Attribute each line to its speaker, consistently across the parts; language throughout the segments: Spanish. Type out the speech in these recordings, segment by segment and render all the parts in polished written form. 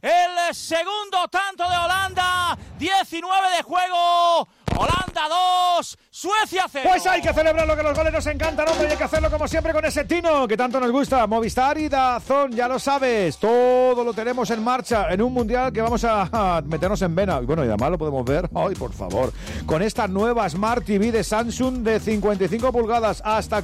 Speaker 1: el segundo tanto de Holanda, 19 de juego, Holanda 2, Suecia 0.
Speaker 2: Pues hay que celebrarlo, que los goles nos encantan, hombre, y hay que hacerlo como siempre con ese tino que tanto nos gusta. Movistar y DAZN, ya lo sabes, todo lo tenemos en marcha en un mundial que vamos a meternos en vena. Y bueno, y además lo podemos ver, ay, por favor, con esta nueva Smart TV de Samsung de 55 pulgadas, hasta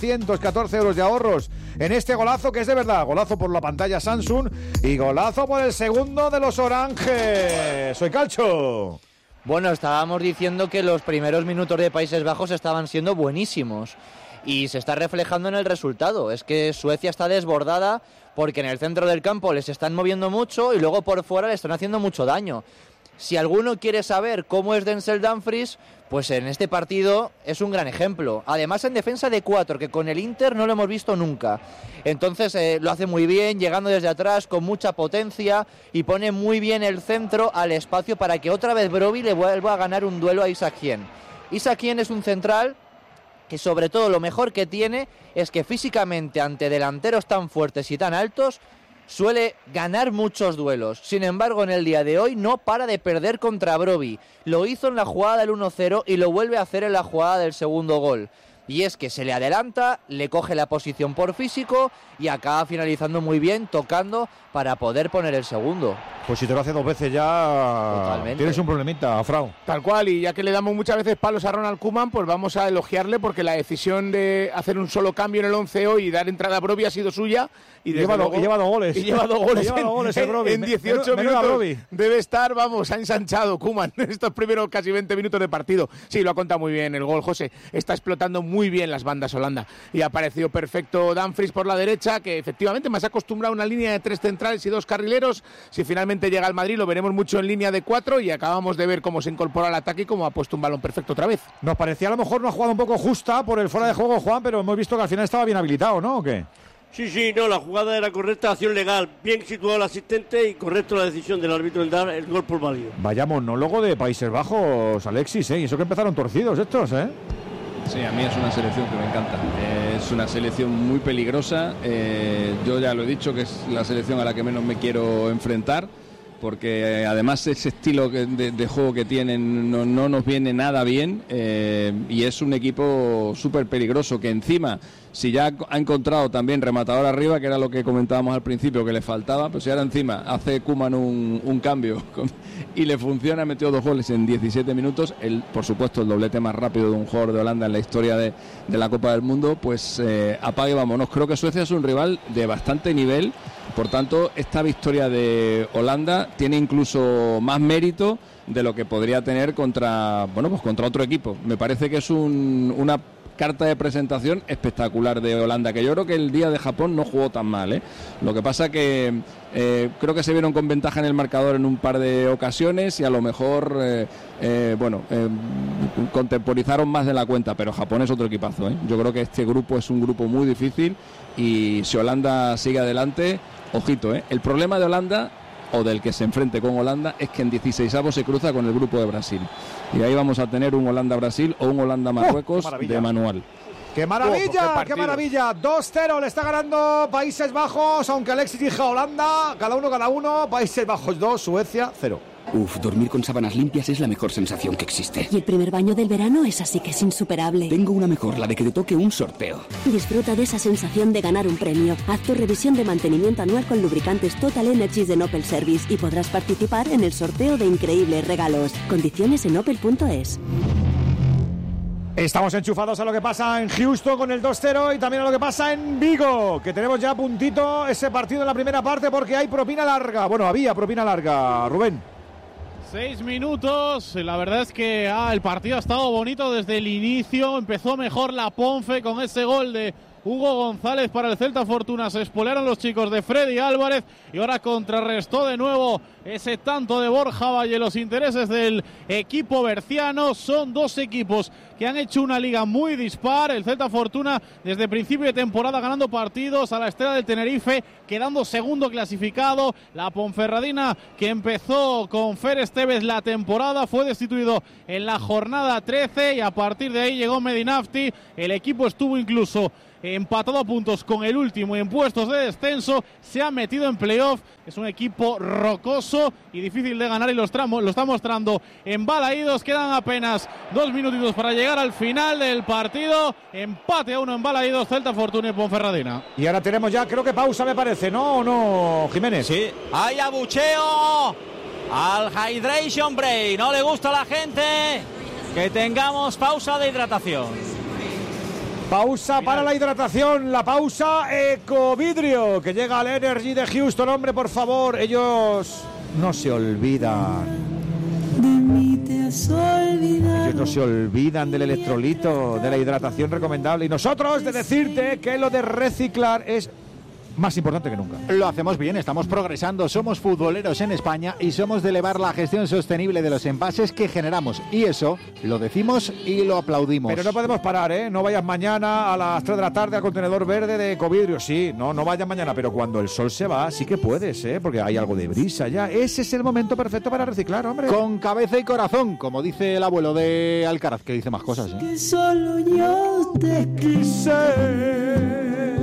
Speaker 2: 414 euros de ahorros en este golazo, que es de verdad, golazo por la pantalla Samsung y golazo por el segundo de los Orange. Soy Calcho.
Speaker 3: Bueno, estábamos diciendo que los primeros minutos de Países Bajos estaban siendo buenísimos y se está reflejando en el resultado. Es que Suecia está desbordada porque en el centro del campo les están moviendo mucho y luego por fuera le están haciendo mucho daño. Si alguno quiere saber cómo es Denzel Dumfries, pues en este partido es un gran ejemplo. Además en defensa de 4, que con el Inter no lo hemos visto nunca. Entonces lo hace muy bien, llegando desde atrás con mucha potencia y pone muy bien el centro al espacio para que otra vez Brobbey le vuelva a ganar un duelo a Isak Hien. Isak Hien es un central que sobre todo lo mejor que tiene es que físicamente ante delanteros tan fuertes y tan altos suele ganar muchos duelos. Sin embargo, en el día de hoy no para de perder contra Brobbey. Lo hizo en la jugada del 1-0 y lo vuelve a hacer en la jugada del segundo gol. Y es que se le adelanta, le coge la posición por físico y acaba finalizando muy bien, tocando para poder poner el segundo.
Speaker 2: Pues si te lo hace 2 veces ya totalmente tienes un problemita, Frau.
Speaker 4: Tal cual, y ya que le damos muchas veces palos a Ronald Koeman, pues vamos a elogiarle porque la decisión de hacer un solo cambio en el 11 hoy y dar entrada a Brobbey ha sido suya. Y
Speaker 2: lleva 2 goles.
Speaker 4: Y lleva 2 goles
Speaker 2: en
Speaker 4: 18 minutos. Debe estar, vamos, ha ensanchado Koeman estos primeros casi 20 minutos de partido. Sí, lo ha contado muy bien el gol, José. Está explotando muy bien las bandas Holanda. Y ha parecido perfecto Dumfries por la derecha, que efectivamente más acostumbrado a una línea de 3 centrales y 2 carrileros. Si finalmente llega al Madrid, lo veremos mucho en línea de 4 y acabamos de ver cómo se incorpora al ataque y cómo ha puesto un balón perfecto otra vez.
Speaker 2: Nos parecía a lo mejor una jugada un poco justa por el fuera de juego, Juan, pero hemos visto que al final estaba bien habilitado, ¿no? ¿O qué?
Speaker 5: Sí, no, la jugada era correcta, acción legal, bien situado el asistente y correcto la decisión del árbitro en dar el gol por válido.
Speaker 2: Vaya monólogo de Países Bajos, Alexis, ¿eh? Y eso que empezaron torcidos estos, ¿eh?
Speaker 6: Sí, a mí es una selección que me encanta. Es una selección muy peligrosa. Yo ya lo he dicho que es la selección a la que menos me quiero enfrentar, porque además ese estilo de juego que tienen no nos viene nada bien, y es un equipo súper peligroso que encima, si ya ha encontrado también rematador arriba, que era lo que comentábamos al principio que le faltaba, pues si ahora encima hace Koeman un cambio y le funciona, metió 2 goles en 17 minutos, por supuesto el doblete más rápido de un jugador de Holanda en la historia de la Copa del Mundo, pues apague y vámonos. Creo que Suecia es un rival de bastante nivel, por tanto esta victoria de Holanda tiene incluso más mérito de lo que podría tener contra otro equipo. Me parece que es una carta de presentación espectacular de Holanda, que yo creo que el día de Japón no jugó tan mal, ¿eh? Lo que pasa que creo que se vieron con ventaja en el marcador en un par de ocasiones y a lo mejor contemporizaron más de la cuenta, pero Japón es otro equipazo, ¿eh? Yo creo que este grupo es un grupo muy difícil y si Holanda sigue adelante, ojito, ¿eh? El problema de Holanda, o del que se enfrente con Holanda, es que en 16avos se cruza con el grupo de Brasil y ahí vamos a tener un Holanda-Brasil o un Holanda-Marruecos de manual.
Speaker 2: ¡Qué maravilla! ¡Qué maravilla! 2-0 le está ganando Países Bajos, aunque Alexis dijo Holanda, cada uno, Países Bajos 2, Suecia 0.
Speaker 7: Uf, dormir con sábanas limpias es la mejor sensación que existe.
Speaker 8: Y el primer baño del verano es así que es insuperable.
Speaker 7: Tengo una mejor, la de que te toque un sorteo.
Speaker 8: Disfruta de esa sensación de ganar un premio. Haz tu revisión de mantenimiento anual con lubricantes Total Energies de Opel Service y podrás participar en el sorteo de increíbles regalos. Condiciones en opel.es.
Speaker 2: Estamos enchufados a lo que pasa en Houston con el 2-0 y también a lo que pasa en Vigo, que tenemos ya a puntito ese partido en la primera parte porque hay propina larga. Bueno, había propina larga, Rubén.
Speaker 9: 6 minutos, la verdad es que el partido ha estado bonito desde el inicio, empezó mejor la Ponfe con ese gol de Hugo González para el Celta Fortuna, se espolearon los chicos de Freddy Álvarez y ahora contrarrestó de nuevo ese tanto de Borja Valle los intereses del equipo berciano. Son 2 equipos que han hecho una liga muy dispar, el Celta Fortuna desde principio de temporada ganando partidos a la estela del Tenerife, quedando segundo clasificado. La Ponferradina, que empezó con Fer Esteves la temporada, fue destituido en la jornada 13 y a partir de ahí llegó Medinafti. El equipo estuvo incluso empatado a puntos con el último en puestos de descenso, se ha metido en playoff. Es un equipo rocoso y difícil de ganar y lo está mostrando en Balaídos. Quedan apenas 2 minutitos para llegar al final del partido. Empate a 1 en Balaídos, Celta Fortuna y Ponferradina.
Speaker 2: Y ahora tenemos ya, creo que pausa, me parece, ¿no? ¿O no, Jiménez?
Speaker 1: Sí, hay abucheo al hydration break. No le gusta a la gente que tengamos pausa de hidratación.
Speaker 2: Pausa para la hidratación, la pausa Ecovidrio, que llega al Energy de Houston. Hombre, por favor, ellos no se olvidan. Ellos no se olvidan del electrolito, de la hidratación recomendable. Y nosotros de decirte que lo de reciclar es más importante que nunca.
Speaker 10: Lo hacemos bien, estamos progresando, somos futboleros en España y somos de elevar la gestión sostenible de los envases que generamos. Y eso lo decimos y lo aplaudimos.
Speaker 2: Pero no podemos parar, ¿eh? No vayas mañana a las 3 de la tarde al contenedor verde de Ecovidrio. Sí, no vayas mañana, pero cuando el sol se va sí que puedes, ¿eh? Porque hay algo de brisa ya. Ese es el momento perfecto para reciclar, hombre.
Speaker 10: Con cabeza y corazón, como dice el abuelo de Alcaraz, que dice más cosas, ¿eh?
Speaker 11: Que solo yo te quise.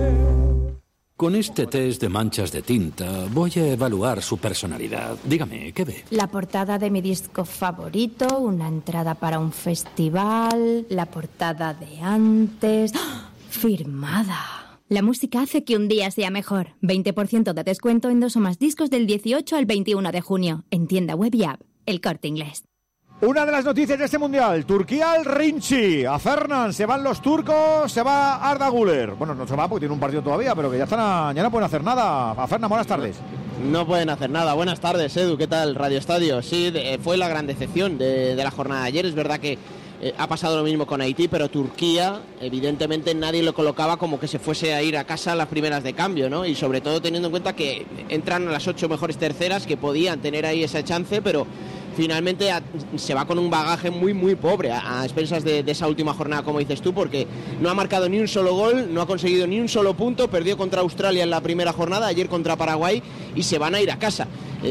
Speaker 12: Con este test de manchas de tinta voy a evaluar su personalidad. Dígame, ¿qué ve?
Speaker 13: La portada de mi disco favorito, una entrada para un festival, la portada de antes... ¡Oh! Firmada. La música hace que un día sea mejor. 20% de descuento en 2 o más discos del 18 al 21 de junio. En tienda web y app. El Corte Inglés.
Speaker 2: Una de las noticias de este mundial, Turquía al Rinchi, a Fernan, se van los turcos, se va Arda Güler. Bueno, no se va porque tiene un partido todavía, pero que ya no pueden hacer nada. A Fernan, buenas tardes.
Speaker 14: No pueden hacer nada. Buenas tardes, Edu, ¿qué tal? Radio Estadio. Sí, fue la gran decepción de la jornada de ayer. Es verdad que ha pasado lo mismo con Haití, pero Turquía, evidentemente nadie lo colocaba como que se fuese a ir a casa a las primeras de cambio, ¿no? Y sobre todo teniendo en cuenta que entran a las 8 mejores terceras, que podían tener ahí esa chance, pero finalmente se va con un bagaje muy muy pobre a expensas de esa última jornada, como dices tú, porque no ha marcado ni un solo gol, no ha conseguido ni un solo punto, perdió contra Australia en la primera jornada, ayer contra Paraguay, y se van a ir a casa.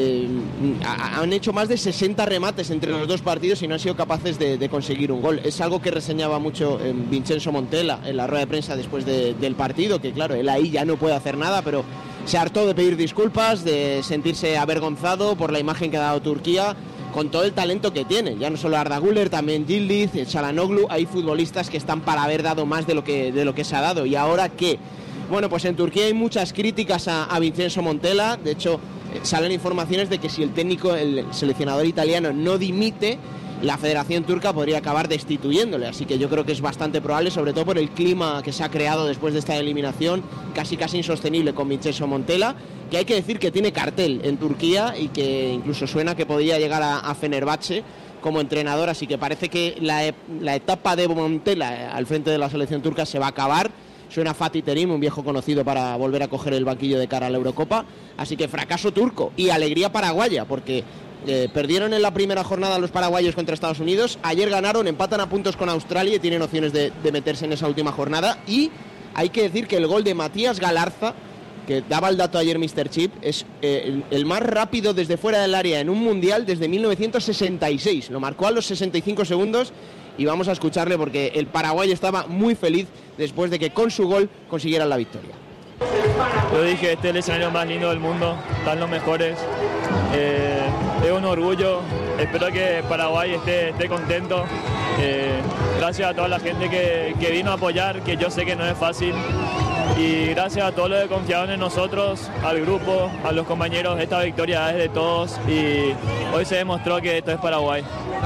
Speaker 14: Han hecho más de 60 remates entre los dos partidos y no han sido capaces de conseguir un gol. Es algo que reseñaba mucho Vincenzo Montella en la rueda de prensa después del partido, que claro, él ahí ya no puede hacer nada, pero se hartó de pedir disculpas, de sentirse avergonzado por la imagen que ha dado Turquía, con todo el talento que tiene, ya no solo Arda Güler, también Yildiz, Çalhanoğlu. Hay futbolistas que están para haber dado más de lo que se ha dado. ¿Y ahora qué? Bueno, pues en Turquía hay muchas críticas a Vincenzo Montella. De hecho, salen informaciones de que si el seleccionador italiano no dimite, la Federación Turca podría acabar destituyéndole, así que yo creo que es bastante probable, sobre todo por el clima que se ha creado después de esta eliminación casi insostenible con Vincenzo Montella, que hay que decir que tiene cartel en Turquía y que incluso suena que podía llegar a Fenerbahce como entrenador, así que parece que la etapa de Montella al frente de la selección turca se va a acabar. Suena Fatih Terim, un viejo conocido, para volver a coger el banquillo de cara a la Eurocopa, así que fracaso turco y alegría paraguaya, porque perdieron en la primera jornada los paraguayos contra Estados Unidos, ayer ganaron, empatan a puntos con Australia y tienen opciones de meterse en esa última jornada. Y hay que decir que el gol de Matías Galarza, que daba el dato ayer Mr. Chip, es el más rápido desde fuera del área en un mundial desde 1966, lo marcó a los 65 segundos y vamos a escucharle porque el Paraguay estaba muy feliz después de que con su gol consiguieran la victoria.
Speaker 15: Yo dije, este es el escenario más lindo del mundo, están los mejores, es un orgullo, espero que Paraguay esté contento, gracias a toda la gente que vino a apoyar, que yo sé que no es fácil, y gracias a todos los que confiaron en nosotros, al grupo, a los compañeros. Esta victoria es de todos y hoy se demostró que esto es Paraguay.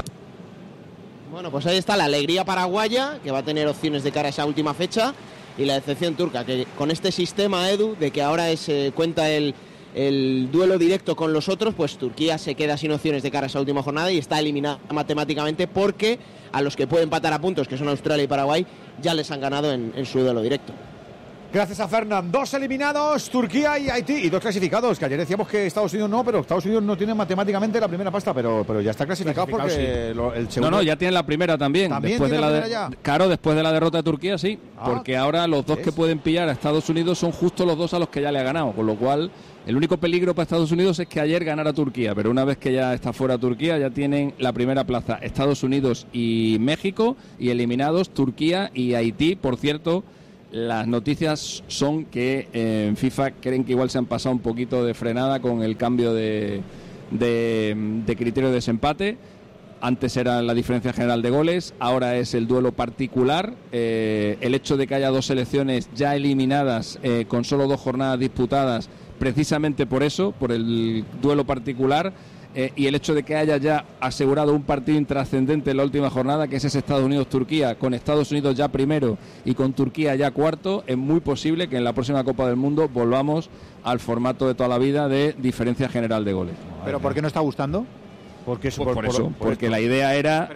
Speaker 14: Bueno, pues ahí está la alegría paraguaya, que va a tener opciones de cara a esa última fecha, y la decepción turca, que con este sistema, Edu, de que ahora cuenta el duelo directo con los otros, pues Turquía se queda sin opciones de cara a esa última jornada y está eliminada matemáticamente, porque a los que pueden empatar a puntos, que son Australia y Paraguay, ya les han ganado en su duelo directo.
Speaker 2: Gracias a Fernan. 2 eliminados, Turquía y Haití, y 2 clasificados, que ayer decíamos que Estados Unidos no, pero Estados Unidos no tiene matemáticamente la primera pasta, pero ya está clasificado porque sí. El segundo...
Speaker 6: No, ya tiene la primera también.
Speaker 2: Después de la
Speaker 6: Claro, después de la derrota de Turquía, sí, porque ahora los dos que pueden pillar a Estados Unidos son justo los dos a los que ya le ha ganado, con lo cual el único peligro para Estados Unidos es que ayer ganara Turquía, pero una vez que ya está fuera Turquía, ya tienen la primera plaza Estados Unidos y México, y eliminados Turquía y Haití, por cierto. las noticias son que en FIFA creen que igual se han pasado un poquito de frenada con el cambio de criterio de desempate. Antes era la diferencia general de goles, ahora es el duelo particular. El hecho de que haya 2 selecciones ya eliminadas con solo 2 jornadas disputadas, precisamente por eso, por el duelo particular, y el hecho de que haya ya asegurado un partido intrascendente en la última jornada, que es ese Estados Unidos-Turquía, con Estados Unidos ya primero y con Turquía ya cuarto, es muy posible que en la próxima Copa del Mundo volvamos al formato de toda la vida de diferencia general de goles.
Speaker 10: ¿Pero por qué no está gustando?
Speaker 2: Porque
Speaker 6: porque la idea era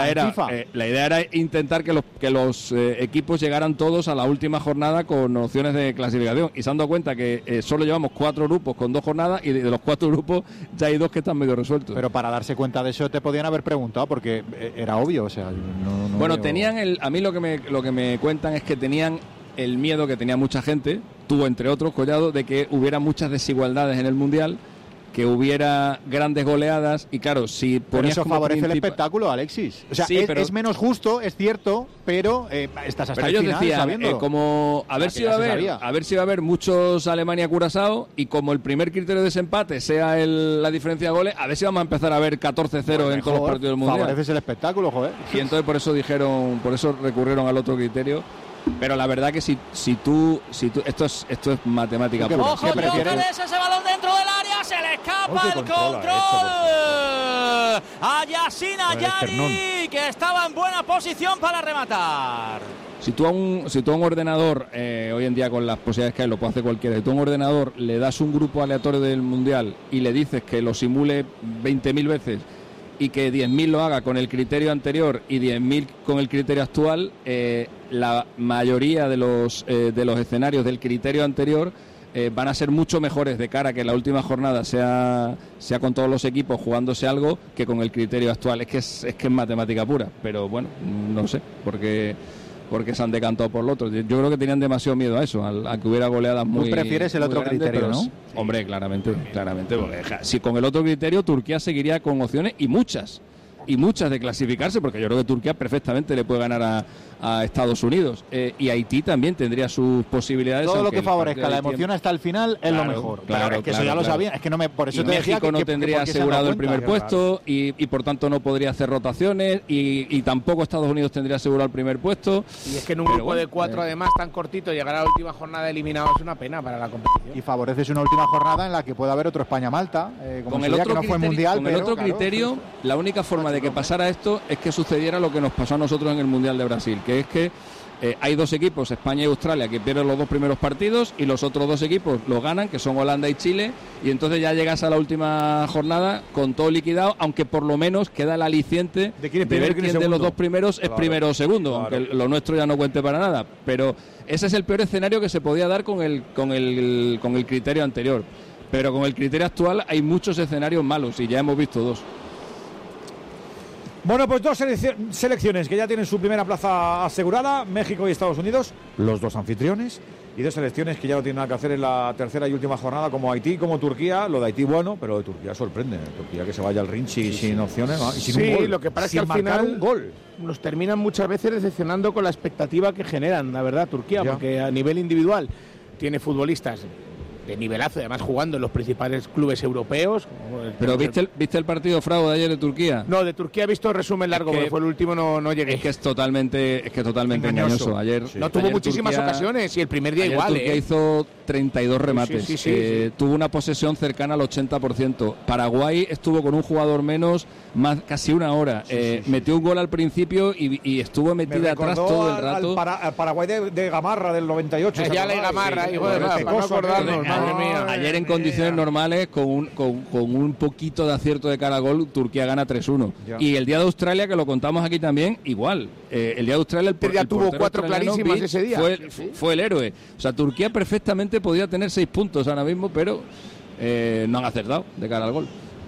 Speaker 6: intentar que los equipos llegaran todos a la última jornada con opciones de clasificación, y se han dado cuenta que solo llevamos 4 grupos con 2 jornadas, y de los 4 grupos ya hay 2 que están medio resueltos.
Speaker 10: Pero para darse cuenta de eso te podían haber preguntado, porque era obvio, o sea, no
Speaker 6: bueno,
Speaker 10: veo...
Speaker 6: tenían a mí lo que me cuentan es que tenían el miedo que tenía mucha gente, tuvo entre otros Collado, de que hubiera muchas desigualdades en el Mundial, que hubiera grandes goleadas, y claro, si
Speaker 10: pero eso favorece el espectáculo, Alexis. O sea, sí, es menos justo, es cierto, pero estás hasta el final sabiéndolo.
Speaker 6: Como a ver si va a haber muchos Alemania-Curazao, y como el primer criterio de desempate sea la diferencia de goles, a ver si vamos a empezar a ver 14-0 en todos los partidos del Mundial.
Speaker 10: Favoreces el espectáculo, joder.
Speaker 6: Y entonces por eso recurrieron al otro criterio. Pero la verdad que si tú esto es matemática pura.
Speaker 1: Ojo, Gyökeres, ese balón dentro del área, se le escapa el control a Yasin Ayari, que estaba en buena posición para rematar.
Speaker 6: Si tú a un ordenador, hoy en día con las posibilidades que hay, lo puede hacer cualquiera, si tú a un ordenador le das un grupo aleatorio del Mundial y le dices que lo simule 20.000 veces, y que 10.000 lo haga con el criterio anterior y 10.000 con el criterio actual, la mayoría de los escenarios del criterio anterior van a ser mucho mejores de cara a que la última jornada sea con todos los equipos jugándose algo, que con el criterio actual. Es que es matemática pura, pero bueno, no sé, porque se han decantado por lo otro. Yo creo que tenían demasiado miedo a eso, a que hubiera goleadas muy...
Speaker 10: Tú prefieres el otro
Speaker 6: grandes,
Speaker 10: criterio, ¿no?
Speaker 6: Hombre, claramente. Porque si con el otro criterio Turquía seguiría con opciones, y muchas de clasificarse, porque yo creo que Turquía perfectamente le puede ganar a Estados Unidos, y Haití también tendría sus posibilidades.
Speaker 10: Todo lo que favorezca la emoción hasta el final es lo mejor.
Speaker 6: Claro,
Speaker 10: es que eso ya lo sabía, es que no me, por eso
Speaker 6: y
Speaker 10: te decía
Speaker 6: México
Speaker 10: que
Speaker 6: no tendría asegurado el primer puesto, y por tanto no podría hacer rotaciones, y tampoco Estados Unidos tendría asegurado el primer puesto.
Speaker 4: Y es que en un grupo de 4 además tan cortito, llegar a la última jornada eliminado es una pena para la competición.
Speaker 10: Y favoreces una última jornada en la que pueda haber otro España-Malta,
Speaker 6: con el otro criterio, la única forma de que pasara esto es que sucediera lo que nos pasó a nosotros en el Mundial de Brasil, que es que hay 2 equipos, España y Australia, que pierden los 2 primeros partidos, y los otros 2 equipos los ganan, que son Holanda y Chile, y entonces ya llegas a la última jornada con todo liquidado, aunque por lo menos queda el aliciente de ver quién de los 2 primeros es primero o segundo, aunque lo nuestro ya no cuente para nada. Pero ese es el peor escenario que se podía dar con el criterio anterior. Pero con el criterio actual hay muchos escenarios malos, y ya hemos visto 2.
Speaker 2: Bueno, pues 2 selecciones que ya tienen su primera plaza asegurada, México y Estados Unidos, los 2 anfitriones, y 2 selecciones que ya no tienen nada que hacer en la tercera y última jornada, como Haití, como Turquía. Lo de Haití, bueno, pero de Turquía sorprende. Turquía que se vaya al ring sin opciones, ¿no? Y sin un gol.
Speaker 4: Lo que pasa es que al final nos terminan muchas veces decepcionando con la expectativa que generan, la verdad, Turquía, porque a nivel individual tiene futbolistas de nivelazo, además jugando en los principales clubes europeos.
Speaker 6: Pero ¿viste el partido Frago de ayer de Turquía?
Speaker 4: No, de Turquía he visto resumen largo, porque fue el último, no llegué.
Speaker 6: Es que es totalmente engañoso. Ayer
Speaker 4: tuvo muchísimas ocasiones, y el primer día igual.
Speaker 6: Turquía hizo 32 remates, tuvo una posesión cercana al 80%. Paraguay estuvo con un jugador menos casi una hora. Metió un gol al principio y estuvo metida atrás todo el rato.
Speaker 2: Al Paraguay de Gamarra del 98.
Speaker 4: Ya la Gamarra, hijo de para no acordarnos. Madre mía.
Speaker 6: Ayer en condiciones normales, con un poquito de acierto de cara a gol, Turquía gana 3-1. Y el día de Australia, que lo contamos aquí también, igual. El día de Australia
Speaker 4: ya tuvo 4 clarísimas ese día.
Speaker 6: Fue el héroe. O sea, Turquía perfectamente podía tener 6 puntos ahora mismo, pero no han acertado de cara al gol.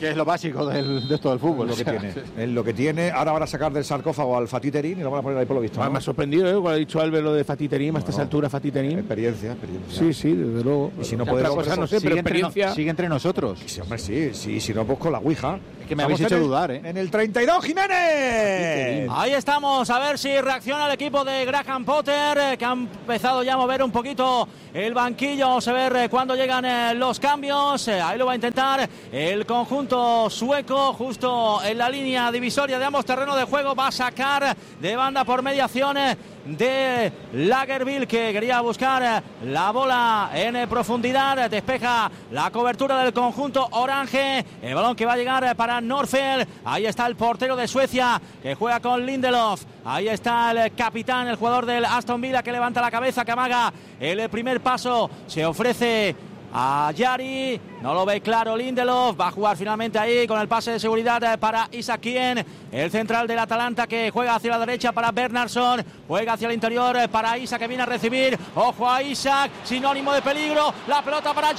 Speaker 10: Que es lo básico de todo el fútbol.
Speaker 2: Es lo que tiene. Ahora van a sacar del sarcófago al Fatih Terim y lo van a poner ahí por lo visto.
Speaker 4: Me ha sorprendido, cuando ha dicho Albert lo de Fatih Terim, a estas alturas Fatih Terim.
Speaker 2: Experiencia.
Speaker 4: Sí, desde luego.
Speaker 2: Y si no podemos,
Speaker 4: otra cosa no sé, pero experiencia.
Speaker 10: Sigue entre nosotros.
Speaker 2: Sí, hombre, sí, si no, pues con la Ouija.
Speaker 10: Es que me habéis hecho dudar, ¿eh?
Speaker 2: En el 32, Jiménez.
Speaker 1: Ahí estamos, a ver si reacciona el equipo de Graham Potter, que ha empezado ya a mover un poquito el banquillo. Vamos a ver cuándo llegan los cambios. Ahí lo va a intentar el conjunto sueco, justo en la línea divisoria de ambos terrenos de juego. Va a sacar de banda por mediación de Lagerbielke, que quería buscar la bola en profundidad. Despeja la cobertura del conjunto orange. El balón que va a llegar para Norfeld. Ahí está el portero de Suecia, que juega con Lindelof. Ahí está el capitán, el jugador del Aston Villa, que levanta la cabeza, que amaga el primer paso. Se ofrece a Yari, no lo ve claro Lindelof, va a jugar finalmente ahí con el pase de seguridad para Isak Kien, el central del Atalanta, que juega hacia la derecha para Bernardsson, juega hacia el interior para Isak, que viene a recibir, ojo a Isak, sinónimo de peligro, la pelota para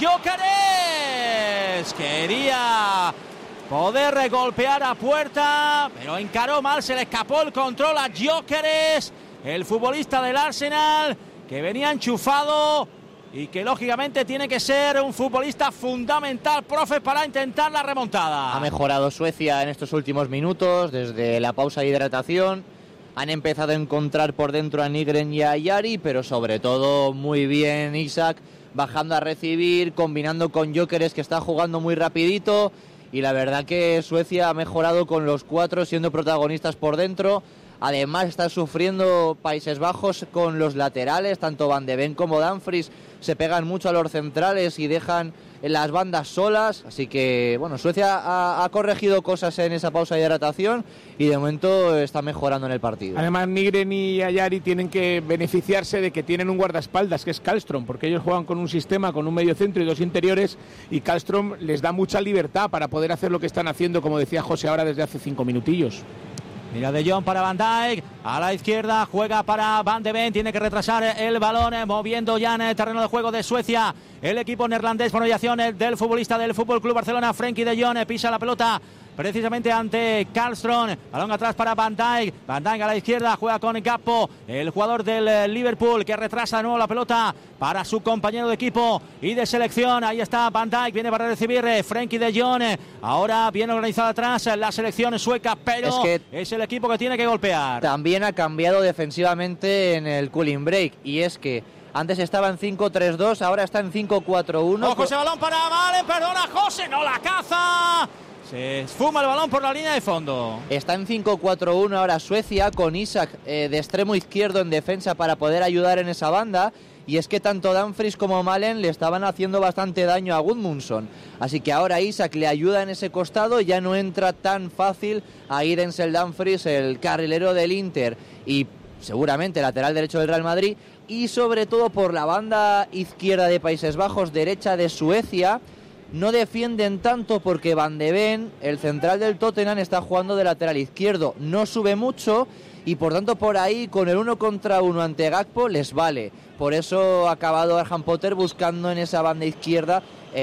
Speaker 1: Gyökeres, quería poder golpear a puerta, pero encaró mal, se le escapó el control a Gyökeres, el futbolista del Arsenal, que venía enchufado y que lógicamente tiene que ser un futbolista fundamental, profe, para intentar la remontada.
Speaker 3: Ha mejorado Suecia en estos últimos minutos, desde la pausa de hidratación. Han empezado a encontrar por dentro a Nygren y a Yari, pero sobre todo muy bien Isak, bajando a recibir, combinando con Gyökeres, que está jugando muy rapidito. Y la verdad que Suecia ha mejorado con los cuatro siendo protagonistas por dentro. Además está sufriendo Países Bajos con los laterales, tanto Van de Ven como Dumfries se pegan mucho a los centrales y dejan las bandas solas, así que bueno, Suecia ha corregido cosas en esa pausa de hidratación y de momento está mejorando en el partido.
Speaker 4: Además Nygren y Ayari tienen que beneficiarse de que tienen un guardaespaldas, que es Karlström, porque ellos juegan con un sistema, con un mediocentro y dos interiores, y Karlström les da mucha libertad para poder hacer lo que están haciendo, como decía José ahora desde hace 5 minutillos.
Speaker 1: Mira de Jong para Van Dijk, a la izquierda juega para Van de Ven, tiene que retrasar el balón, moviendo ya en el terreno de juego de Suecia el equipo neerlandés por mediación del futbolista del FC Barcelona, Frenkie de Jong, pisa la pelota precisamente ante Karlström, balón atrás para Van Dijk a la izquierda, juega con Gakpo, el jugador del Liverpool, que retrasa de nuevo la pelota para su compañero de equipo y de selección. Ahí está Van Dijk, viene para recibir Frenkie de Jong, ahora viene organizada atrás la selección sueca, pero es el equipo que tiene que golpear.
Speaker 3: También ha cambiado defensivamente en el cooling break, y es que antes estaba en 5-3-2, ahora está en 5-4-1.
Speaker 1: Ojo, ese balón para Malen, perdona José, no la caza. Se esfuma el balón por la línea de fondo.
Speaker 3: Está en 5-4-1 ahora Suecia, con Isak de extremo izquierdo en defensa para poder ayudar en esa banda. Y es que tanto Dumfries como Malen le estaban haciendo bastante daño a Gudmundsson. Así que ahora Isak le ayuda en ese costado, ya no entra tan fácil a Denzel Dumfries, el carrilero del Inter y seguramente lateral derecho del Real Madrid. Y sobre todo por la banda izquierda de Países Bajos, derecha de Suecia, no defienden tanto porque Van de Ven, el central del Tottenham, está jugando de lateral izquierdo. No sube mucho y por tanto por ahí con el 1 contra 1 ante Gakpo les vale. Por eso ha acabado Graham Potter buscando en esa banda izquierda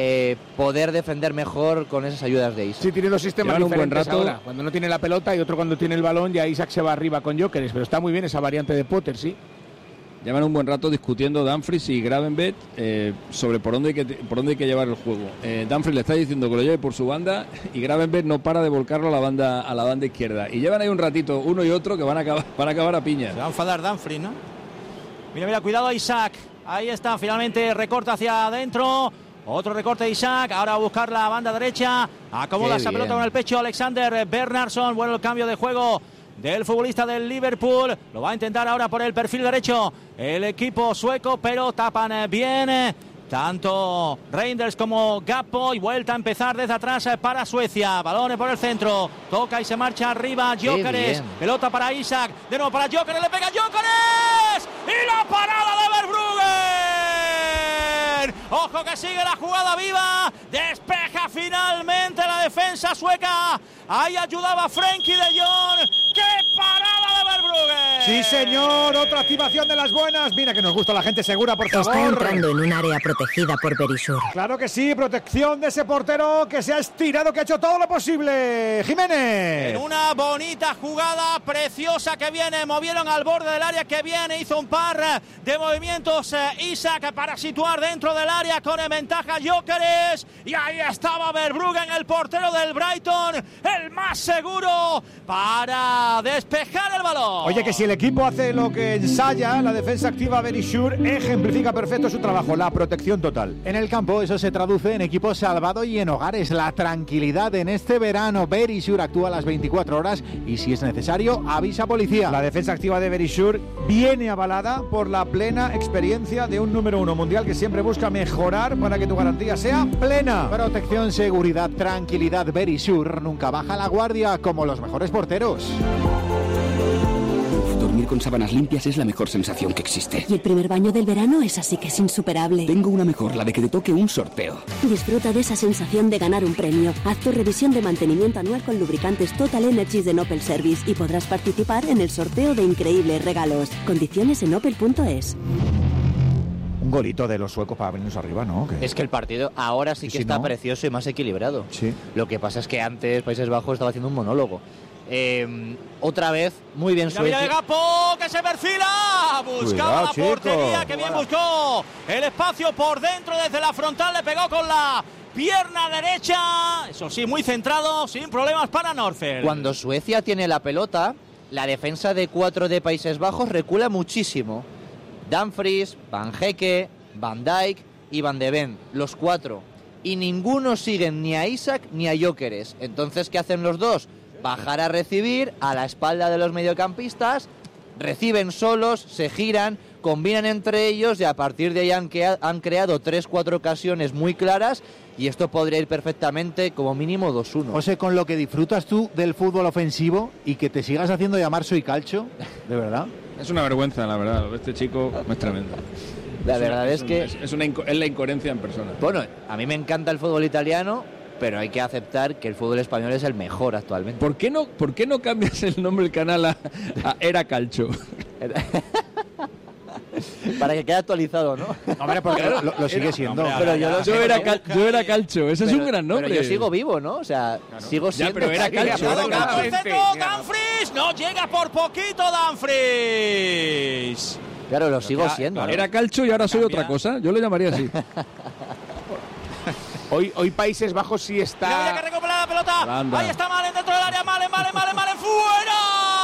Speaker 3: poder defender mejor con esas ayudas de Isak.
Speaker 4: Sí, tiene dos sistemas diferentes ahora. Cuando no tiene la pelota y otro cuando tiene el balón, ya Isak se va arriba con Gyökeres. Pero está muy bien esa variante de Potter, sí.
Speaker 6: Llevan un buen rato discutiendo Dumfries y Gravenberch sobre por dónde hay que llevar el juego. Dumfries le está diciendo que lo lleve por su banda y Gravenberch no para de volcarlo a la banda izquierda. Y llevan ahí un ratito uno y otro que van a acabar a piñas.
Speaker 1: Se va a enfadar Dumfries, ¿no? Mira, cuidado a Isak. Ahí está, finalmente recorta hacia adentro. Otro recorte de Isak, ahora a buscar la banda derecha. Acomoda esa pelota con el pecho Alexander Bernardsson. Bueno, el cambio de juego del futbolista del Liverpool. Lo va a intentar ahora por el perfil derecho el equipo sueco, pero tapan bien tanto Reinders como Gakpo, y vuelta a empezar desde atrás para Suecia. Balones por el centro, toca y se marcha arriba Gyökeres, pelota para Isak, de nuevo para Gyökeres, le pega Gyökeres y la parada de Verbruggen. Ojo que sigue la jugada viva, despeja finalmente la defensa sueca, ahí ayudaba Frenkie de Jong. ¡Qué parada de Verbruggen!
Speaker 2: Sí, señor, otra activación de las buenas. Mira que nos gusta la gente segura, por favor.
Speaker 16: Está entrando en un área protegida por Verisur.
Speaker 2: Claro que sí, protección de ese portero que se ha estirado, que ha hecho todo lo posible. Jiménez.
Speaker 1: En una bonita jugada preciosa que viene, movieron al borde del área que viene, hizo un par de movimientos Isaac para situar dentro del área con ventaja Gyökeres. Y ahí estaba Verbruggen, el portero del Brighton, el más seguro para despejar el balón.
Speaker 2: Oye, que si el equipo hace lo que ensaya, la defensa activa Verisur ejemplifica perfecto su trabajo, la protección total.
Speaker 10: En el campo eso se traduce en equipo salvado y en hogares. La tranquilidad en este verano. Verisur actúa a las 24 horas y si es necesario avisa a policía.
Speaker 2: La defensa activa de Verisur viene avalada por la plena experiencia de un número 1 mundial que siempre busca mejorar para que tu garantía sea plena.
Speaker 10: Protección, seguridad, tranquilidad. Verisur nunca baja la guardia, como los mejores porteros.
Speaker 7: Dormir con sábanas limpias es la mejor sensación que existe.
Speaker 8: Y el primer baño del verano es así que es insuperable.
Speaker 7: Tengo una mejor, la de que te toque un sorteo.
Speaker 8: Disfruta de esa sensación de ganar un premio. Haz tu revisión de mantenimiento anual con lubricantes Total Energies de Opel Service y podrás participar en el sorteo de increíbles regalos. Condiciones en opel.es.
Speaker 2: Un golito de los suecos para venirnos arriba, ¿no? ¿Qué?
Speaker 3: Es que el partido ahora sí que está precioso y más equilibrado.
Speaker 2: Sí.
Speaker 3: Lo que pasa es que antes Países Bajos estaba haciendo un monólogo. Otra vez, muy bien Suecia.
Speaker 1: Mira Gapo, que se perfila. Buscaba la portería, que bien buscó el espacio por dentro desde la frontal. Le pegó con la pierna derecha. Eso sí, muy centrado, sin problemas para Norfeld.
Speaker 3: Cuando Suecia tiene la pelota, la defensa de 4 de Países Bajos recula muchísimo. Dumfries, Van Hecke, Van Dijk y Van de Ven, los 4. Y ninguno siguen ni a Isaac ni a Gyökeres. Entonces, ¿qué hacen los dos? Bajar a recibir a la espalda de los mediocampistas, reciben solos, se giran, combinan entre ellos y a partir de ahí han creado 3-4 ocasiones muy claras y esto podría ir perfectamente como mínimo 2-1.
Speaker 10: O sea, con lo que disfrutas tú del fútbol ofensivo y que te sigas haciendo llamar Soy Calcio, de verdad.
Speaker 6: Es una vergüenza, la verdad. Este chico es tremendo.
Speaker 3: La verdad es que...
Speaker 6: Es la incoherencia en persona.
Speaker 3: Bueno, a mí me encanta el fútbol italiano, pero hay que aceptar que el fútbol español es el mejor actualmente.
Speaker 6: ¿Por qué no cambias el nombre del canal a Era Calcio?
Speaker 3: Para que quede actualizado, ¿no?
Speaker 10: Hombre, porque lo sigue siendo.
Speaker 3: Pero
Speaker 6: yo era Calcio, ese es un gran nombre.
Speaker 3: Pero yo sigo vivo, ¿no? O sea, sigo siendo...
Speaker 6: Ya, pero era Calcio.
Speaker 1: Dumfries, no llega por poquito Dumfries.
Speaker 3: Claro, lo sigo siendo.
Speaker 6: Era Calcio y ahora soy otra cosa. Yo le llamaría así.
Speaker 4: Hoy Países Bajos sí está...
Speaker 1: Mira que recupera la pelota.
Speaker 6: Anda.
Speaker 1: Ahí está Malen dentro del área. Malen, fuera.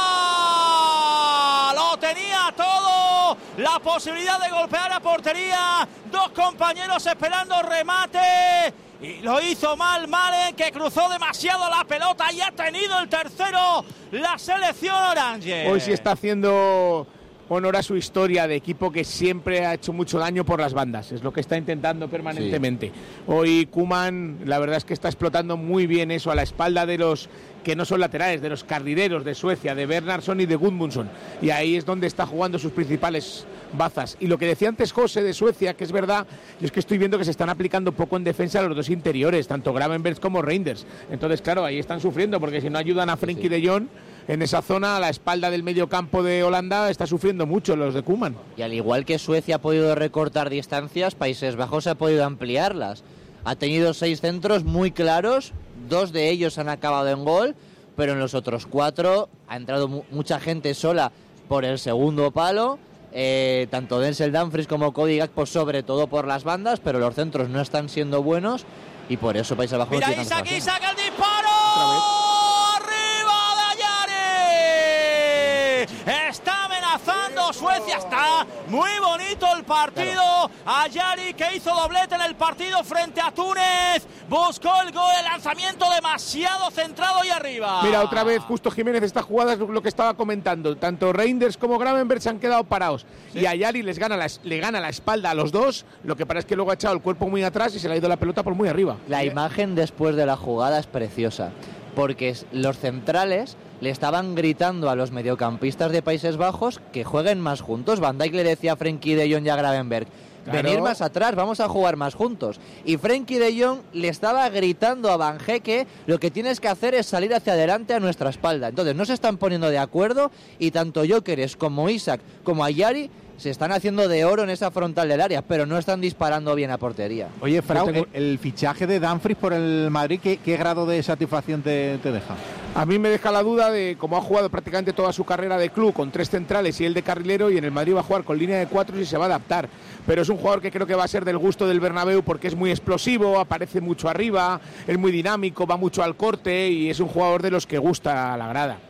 Speaker 1: Lo tenía todo. La posibilidad de golpear a portería. 2 compañeros esperando remate. Y lo hizo mal Malen, que cruzó demasiado la pelota y ha tenido el tercero la selección orange.
Speaker 4: Hoy sí está haciendo honor a su historia de equipo que siempre ha hecho mucho daño por las bandas. Es lo que está intentando permanentemente. Sí. Hoy Koeman, la verdad es que está explotando muy bien eso a la espalda de los que no son laterales, de los carrileros de Suecia, de Bernhardsson y de Gudmundsson. Y ahí es donde está jugando sus principales bazas. Y lo que decía antes José de Suecia, que es verdad, yo es que estoy viendo que se están aplicando poco en defensa a los dos interiores, tanto Gravenberch como Reinders. Entonces, claro, ahí están sufriendo, porque si no ayudan a Frenkie de Jong en esa zona, a la espalda del medio campo de Holanda, está sufriendo mucho los de Koeman.
Speaker 3: Y al igual que Suecia ha podido recortar distancias, Países Bajos ha podido ampliarlas. Ha tenido 6 centros muy claros, 2 de ellos han acabado en gol, pero en los otros 4 ha entrado mucha gente sola por el segundo palo. Tanto Denzel Dumfries como Cody Gakpo, sobre todo por las bandas, pero los centros no están siendo buenos y por eso Países Bajos...
Speaker 1: Mira, Isaac el disparo. Está amenazando Suecia, está muy bonito el partido. Ayari, que hizo doblete en el partido frente a Túnez, buscó el gol, el lanzamiento demasiado centrado y arriba.
Speaker 4: Mira, otra vez Justo Jiménez, esta jugada es lo que estaba comentando. Tanto Reinders como Gravenberch se han quedado parados. Sí. Y Ayari le gana la espalda a los dos. Lo que pasa es que luego ha echado el cuerpo muy atrás y se le ha ido la pelota por muy arriba.
Speaker 3: La imagen después de la jugada es preciosa, porque los centrales le estaban gritando a los mediocampistas de Países Bajos que jueguen más juntos. Van Dijk le decía a Frenkie de Jong y a Gravenberch venir más atrás, vamos a jugar más juntos. Y Frenkie de Jong le estaba gritando a Van Hekke, lo que tienes que hacer es salir hacia adelante a nuestra espalda. Entonces no se están poniendo de acuerdo y tanto Gyökeres como Isak como Ayari se están haciendo de oro en esa frontal del área, pero no están disparando bien a portería.
Speaker 10: Oye, Frau, el fichaje de Dumfries por el Madrid, ¿qué grado de satisfacción te deja?
Speaker 4: A mí me deja la duda de cómo ha jugado prácticamente toda su carrera de club con 3 centrales y el de carrilero, y en el Madrid va a jugar con línea de 4 y se va a adaptar. Pero es un jugador que creo que va a ser del gusto del Bernabéu porque es muy explosivo, aparece mucho arriba, es muy dinámico, va mucho al corte y es un jugador de los que gusta a la grada.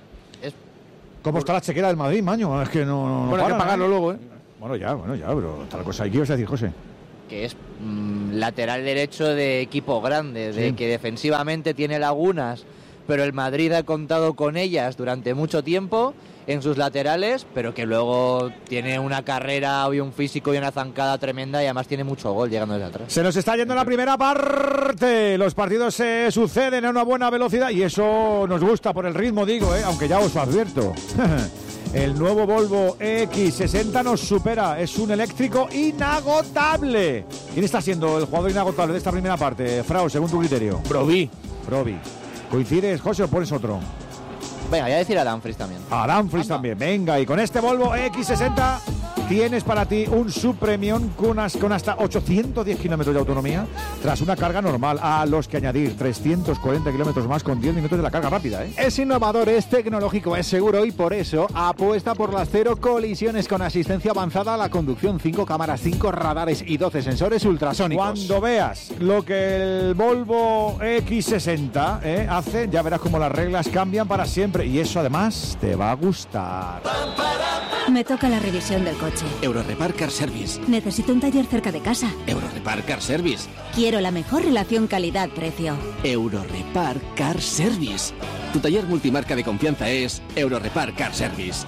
Speaker 2: ¿Cómo está la chequera del Madrid, Maño? Es que no
Speaker 4: bueno, hay que pagarlo luego, ¿eh?
Speaker 2: Bueno, ya, pero tal cosa. ¿Qué ibas a decir, José?
Speaker 3: Que es lateral derecho de equipo grande, de que defensivamente tiene lagunas, pero el Madrid ha contado con ellas durante mucho tiempo en sus laterales, pero que luego tiene una carrera y un físico y una zancada tremenda y además tiene mucho gol llegando desde atrás.
Speaker 2: Se nos está yendo la primera parte. Los partidos se suceden a una buena velocidad y eso nos gusta por el ritmo, digo, aunque ya os lo advierto. El nuevo Volvo EX60 nos supera, es un eléctrico inagotable. ¿Quién está siendo el jugador inagotable de esta primera parte, Frau, según tu criterio?
Speaker 4: Brobbey.
Speaker 2: ¿Coincides, José, o pones otro?
Speaker 3: Venga, voy a decir a Dumfries también.
Speaker 2: A Dumfries también, venga. Y con este Volvo EX60 tienes para ti un subpremium con hasta 810 kilómetros de autonomía tras una carga normal, a los que añadir 340 kilómetros más con 10 minutos de la carga rápida.
Speaker 10: Es innovador, es tecnológico, es seguro y por eso apuesta por las 0 colisiones con asistencia avanzada a la conducción, 5 cámaras, 5 radares y 12 sensores ultrasónicos.
Speaker 2: Cuando veas lo que el Volvo EX60 hace, ya verás cómo las reglas cambian para siempre y eso además te va a gustar.
Speaker 17: Me toca la revisión del coche.
Speaker 7: Eurorepar Car Service.
Speaker 17: Necesito un taller cerca de casa.
Speaker 7: Eurorepar Car Service.
Speaker 17: Quiero la mejor relación calidad-precio.
Speaker 7: Eurorepar Car Service. Tu taller multimarca de confianza es Eurorepar Car Service.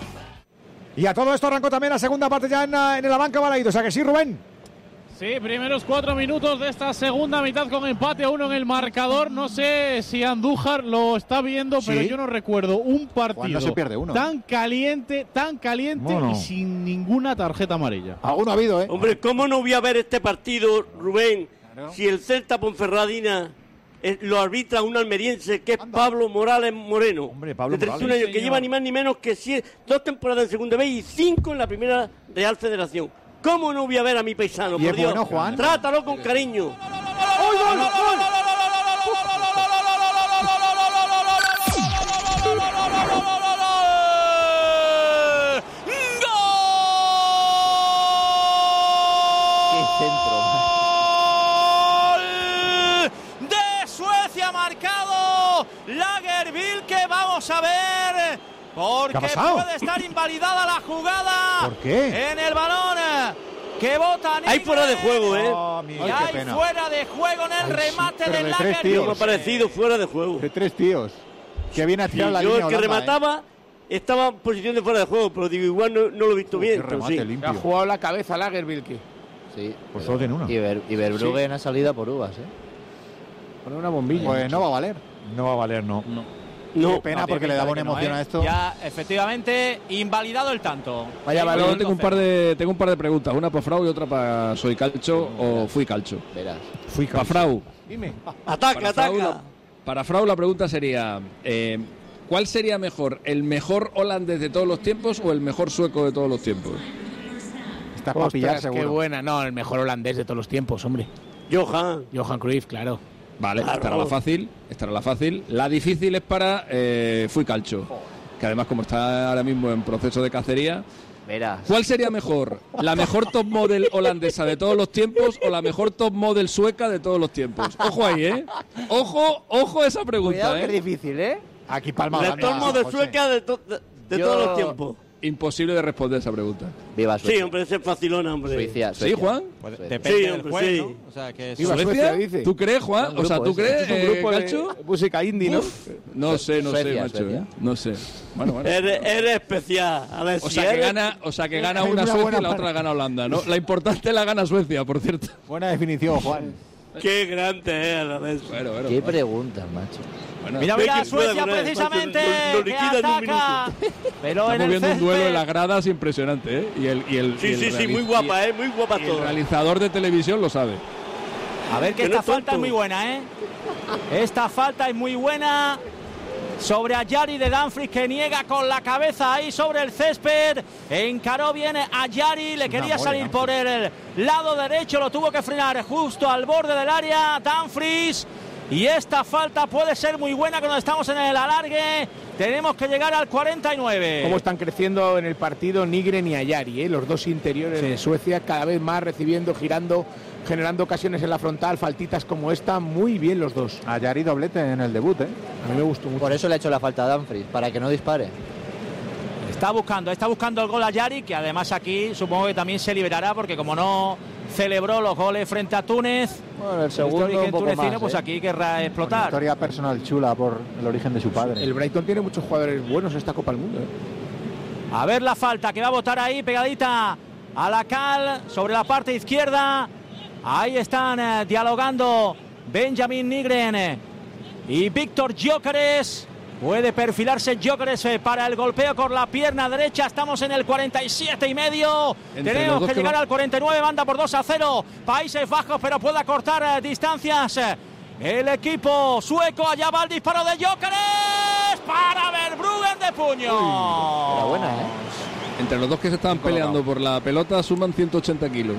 Speaker 2: Y a todo esto arrancó también la segunda parte ya en la banca Balaídos. ¿A que sí, Rubén?
Speaker 9: Sí, primeros 4 minutos de esta segunda mitad con empate a 1 en el marcador. No sé si Andújar lo está viendo, pero yo no recuerdo un partido
Speaker 10: se pierde uno,
Speaker 9: tan caliente y sin ninguna tarjeta amarilla.
Speaker 10: Alguno ha habido,
Speaker 5: Hombre, ¿cómo no voy a ver este partido, Rubén, si el Celta Ponferradina lo arbitra un almeriense que es Pablo Morales Moreno?
Speaker 2: Hombre, Pablo
Speaker 5: de 31
Speaker 2: Morales,
Speaker 5: años, que lleva ni más ni menos que 2 temporadas en Segunda B y 5 en la primera Real Federación. ¿Cómo no voy a ver a mi paisano, por Dios?
Speaker 10: Bueno, Juan.
Speaker 5: Trátalo con cariño.
Speaker 3: ¡Qué centro!
Speaker 1: ¡Gol de Suecia marcado! Lagerbielke, que vamos a ver... Porque puede estar invalidada la jugada.
Speaker 2: ¿Por qué?
Speaker 1: En el balón que bota Nigre.
Speaker 5: Hay fuera de juego,
Speaker 1: Y hay fuera de juego en el remate del Lagerbielke.
Speaker 5: Me ha parecido fuera de juego.
Speaker 10: De 3 tíos. Que viene a tirar la
Speaker 5: línea.
Speaker 10: Yo
Speaker 5: el que remataba estaba en posición de fuera de juego, pero digo, igual no lo he visto bien.
Speaker 4: Ha jugado la cabeza Lagerbielke.
Speaker 3: Sí.
Speaker 2: Pues solo tiene una.
Speaker 3: Y Verbruggen ha salido por uvas,
Speaker 4: Pone una bombilla.
Speaker 10: Pues no va a valer.
Speaker 2: No va a valer, no.
Speaker 10: Qué pena, porque le daba una emoción a esto.
Speaker 1: Ya, efectivamente, invalidado el tanto.
Speaker 4: Vaya balón.
Speaker 6: Tengo un par de preguntas, una para Frau y otra para Soy Calcho o Fui Calcho.
Speaker 3: Verás.
Speaker 6: Para Frau.
Speaker 4: Dime.
Speaker 5: Ataca.
Speaker 6: Para Frau la pregunta sería, ¿cuál sería mejor, el mejor holandés de todos los tiempos o el mejor sueco de todos los tiempos?
Speaker 10: Está para pillar, seguro.
Speaker 4: Qué buena. No, el mejor holandés de todos los tiempos, hombre. Johan Cruyff, claro.
Speaker 6: Vale, estará la fácil. La difícil es para Fui Calcho, que además como está ahora mismo en proceso de cacería.
Speaker 3: Verás.
Speaker 6: ¿Cuál sería mejor? ¿La mejor top model holandesa de todos los tiempos o la mejor top model sueca de todos los tiempos? Ojo ahí, Ojo a esa pregunta,
Speaker 3: Cuidado, que es difícil,
Speaker 10: Aquí palma
Speaker 5: la top model sueca de todos los tiempos.
Speaker 6: Imposible de responder esa pregunta.
Speaker 3: Viva Suecia.
Speaker 5: Sí, hombre, ese es facilona, hombre.
Speaker 3: Suecia.
Speaker 6: ¿Sí, Juan?
Speaker 1: Depende del juez, ¿no? O sea, que
Speaker 6: ¿Viva Suecia? Dice. ¿Tú crees, Juan? O sea, ¿tú crees,
Speaker 4: es un grupo
Speaker 6: Calcho?
Speaker 4: de música indie, ¿no?
Speaker 6: No sé,
Speaker 3: Suecia,
Speaker 6: macho.
Speaker 3: Suecia.
Speaker 6: No sé. Bueno.
Speaker 5: Eres especial. A ver,
Speaker 6: O sea, que gana una Suecia y la otra gana Holanda, ¿no? La importante la gana Suecia, por cierto.
Speaker 10: Buena definición, Juan.
Speaker 5: Qué grande es Alavés.
Speaker 6: Bueno,
Speaker 3: Qué pregunta, macho.
Speaker 1: Bueno, mira Suecia precisamente que ataca, pero
Speaker 6: estamos viendo un duelo en las gradas impresionante, ¿eh?
Speaker 5: Sí, muy guapa, muy guapa todo.
Speaker 6: El realizador de televisión lo sabe.
Speaker 1: A ver que esta falta es muy buena, ¿eh? Esta falta es muy buena sobre Ayari de Dumfries, que niega con la cabeza ahí sobre el césped. Encaró bien a Ayari, le quería salir por el lado derecho, lo tuvo que frenar justo al borde del área Dumfries. Y esta falta puede ser muy buena cuando estamos en el alargue. Tenemos que llegar al 49.
Speaker 4: Cómo están creciendo en el partido Nygren y Ayari, los dos interiores de Suecia, cada vez más recibiendo, girando, generando ocasiones en la frontal, faltitas como esta, muy bien los dos.
Speaker 10: Ayari doblete en el debut, ¿eh?
Speaker 4: A mí me gustó mucho.
Speaker 3: Por eso le ha hecho la falta a Dumfries, para que no dispare.
Speaker 1: Está buscando el gol Ayari, que además aquí supongo que también se liberará, porque como no celebró los goles frente a Túnez,
Speaker 3: bueno, el segundo un poco
Speaker 1: tunecino,
Speaker 3: más,
Speaker 1: pues aquí querrá explotar.
Speaker 10: Una historia personal chula por el origen de su padre.
Speaker 4: El Brighton tiene muchos jugadores buenos en esta Copa del Mundo, ¿eh?
Speaker 1: A ver la falta que va a botar ahí, pegadita a la cal, sobre la parte izquierda. Ahí están dialogando Benjamin Nygren y Víctor Gyökeres. Puede perfilarse Gyökeres para el golpeo con la pierna derecha. Estamos en el 47,5. Tenemos que llegar al 49. Manda por 2-0 Países Bajos, pero puede acortar distancias el equipo sueco. Allá va el disparo de Gyökeres para Verbruggen de puño.
Speaker 3: Era buena, ¿eh?
Speaker 6: Entre los dos que se estaban peleando por la pelota suman 180 kilos.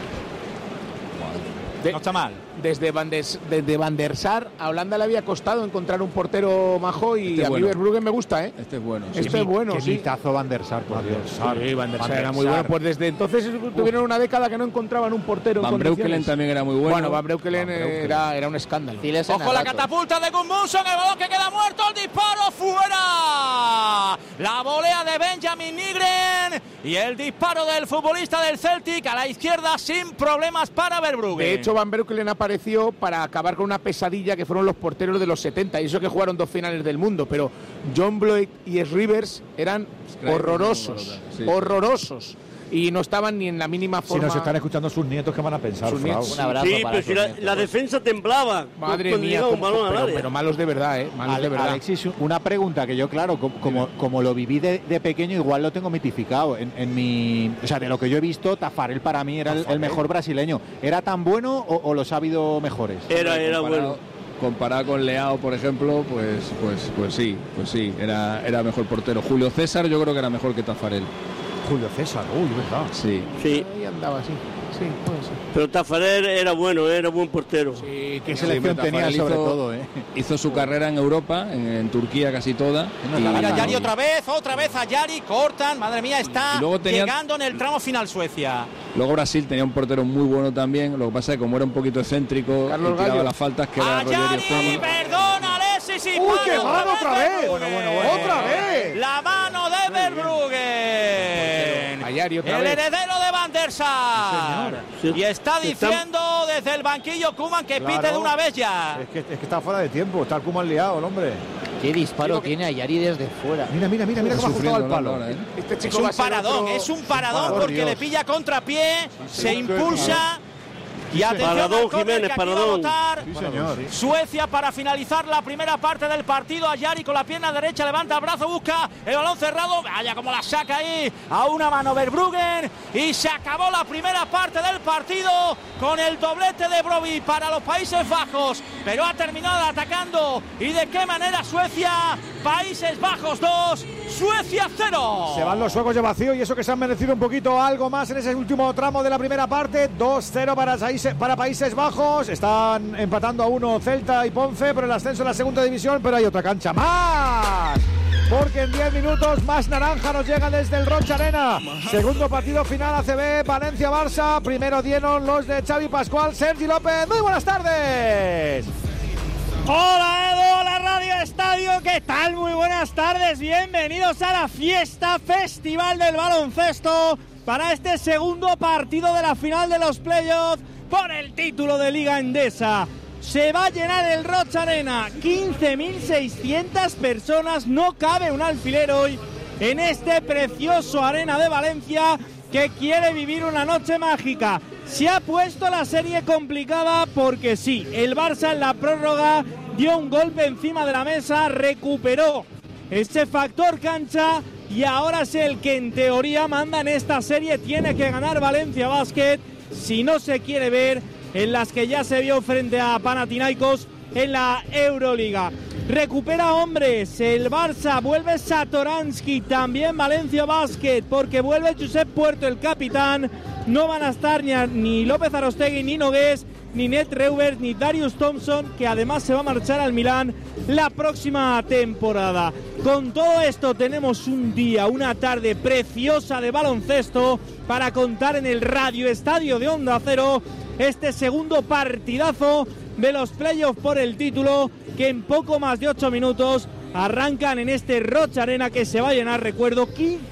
Speaker 1: No está mal.
Speaker 4: Desde Van der Sar a Holanda le había costado encontrar un portero majo y a mí Verbruggen me gusta, ¿eh?
Speaker 6: Este es bueno.
Speaker 4: Sí. Este es bueno,
Speaker 10: Qué mitazo Van der Sar, por Dios.
Speaker 4: Sí, Van der Sar era muy bueno. Pues desde entonces tuvieron una década que no encontraban un portero.
Speaker 6: Van Breukelen también era muy bueno.
Speaker 4: Bueno, Van Breukelen era un escándalo.
Speaker 1: Ojo la catapulta de Gudmundsson, el balón que queda muerto, el disparo fuera. La volea de Benjamin Nygren y el disparo del futbolista del Celtic a la izquierda sin problemas para Verbruggen.
Speaker 4: De hecho, Van Breukelen apareció para acabar con una pesadilla que fueron los porteros de los 70, y eso que jugaron 2 finales del mundo, pero John Bloyd y Rivers eran horrorosos, horrorosos. Y no estaban ni en la mínima forma.
Speaker 2: Si nos están escuchando sus nietos, ¿qué van a pensar?
Speaker 3: Un abrazo
Speaker 5: sí,
Speaker 3: para
Speaker 5: pero si la defensa temblaba.
Speaker 4: Madre mía, pero malos de verdad, ¿eh? Malos de verdad.
Speaker 10: Alexis, una pregunta que yo, claro, como lo viví de pequeño, igual lo tengo mitificado. En mi, o sea, de lo que yo he visto, Taffarel para mí era el mejor brasileño. ¿Era tan bueno o los ha habido mejores?
Speaker 5: Era bueno.
Speaker 6: Comparado con Leao, por ejemplo, pues sí, era mejor portero. Julio César yo creo que era mejor que Taffarel.
Speaker 2: Julio César, verdad.
Speaker 6: Sí.
Speaker 4: Ahí andaba así. Sí, puede ser.
Speaker 5: Pero Taffarel era bueno, era buen portero.
Speaker 10: Sí, qué selección tenía sobre todo, ¿eh?
Speaker 6: Hizo su carrera en Europa, en Turquía casi toda.
Speaker 1: Mira, Ayari otra vez Ayari, cortan, madre mía, está llegando en el tramo final Suecia.
Speaker 6: Luego Brasil tenía un portero muy bueno también, lo que pasa es que como era un poquito excéntrico, y tiraba las faltas, que era
Speaker 1: Ayari, perdona, Alexis, y
Speaker 2: ¡qué mano otra vez!
Speaker 1: Bueno,
Speaker 2: ¡Otra vez!
Speaker 1: La mano de Verbruggen.
Speaker 4: Ayari otra
Speaker 1: el
Speaker 4: vez.
Speaker 1: heredero de Van der Sar.
Speaker 2: Sí,
Speaker 1: y está diciendo desde el banquillo Koeman que pite de una vez ya.
Speaker 2: Es que está fuera de tiempo, está el Koeman liado, el hombre.
Speaker 3: Qué disparo tiene Ayari desde fuera.
Speaker 2: Mira cómo ha ajustado el palo.
Speaker 4: Este chico
Speaker 1: es un paradón porque le pilla contrapié, se impulsa. Y atención
Speaker 5: Paradón,
Speaker 1: al córner
Speaker 5: Jiménez,
Speaker 1: que aquí va a
Speaker 5: paradón.
Speaker 1: votar
Speaker 2: Sí, señor.
Speaker 1: Suecia para finalizar la primera parte del partido. Ayari con la pierna derecha levanta el brazo, busca el balón cerrado. Vaya como la saca ahí a una mano Verbruggen. Y se acabó la primera parte del partido con el doblete de Brobbey para los Países Bajos. Pero ha terminado atacando. ¿Y de qué manera Suecia? Países Bajos 2, Suecia 0.
Speaker 2: Se van los suecos de vacío y eso que se han merecido un poquito algo más en ese último tramo de la primera parte. 2-0 para Países Bajos. Están empatando a 1 Celta y Ponce por el ascenso a la segunda división, pero hay otra cancha más. Porque en 10 minutos más naranja nos llega desde el Roig Arena. Segundo partido final ACB, Valencia-Barça. Primero dieron los de Xavi Pascual, Sergi López. Muy buenas tardes.
Speaker 18: Hola Edu, hola Radio Estadio, ¿qué tal? Muy buenas tardes, bienvenidos a la fiesta festival del baloncesto para este segundo partido de la final de los playoffs por el título de Liga Endesa. Se va a llenar el Roig Arena, 15.600 personas, no cabe un alfiler hoy en este precioso Arena de Valencia que quiere vivir una noche mágica. Se ha puesto la serie complicada porque sí, el Barça en la prórroga dio un golpe encima de la mesa, recuperó ese factor cancha y ahora es el que en teoría manda en esta serie. Tiene que ganar Valencia Basket si no se quiere ver en las que ya se vio frente a Panathinaikos en la Euroliga. Recupera hombres el Barça, vuelve Satoransky, también Valencia Basket, porque vuelve Josep Puerto, el capitán. No van a estar ni López Arostegui, ni Nogués, ni Ned Reuvers, ni Darius Thompson, que además se va a marchar al Milán la próxima temporada. Con todo esto tenemos un día, una tarde preciosa de baloncesto para contar en el Radio Estadio de Onda Cero este segundo partidazo de los playoffs por el título, que en poco más de 8 minutos arrancan en este Rocha Arena, que se va a llenar, recuerdo,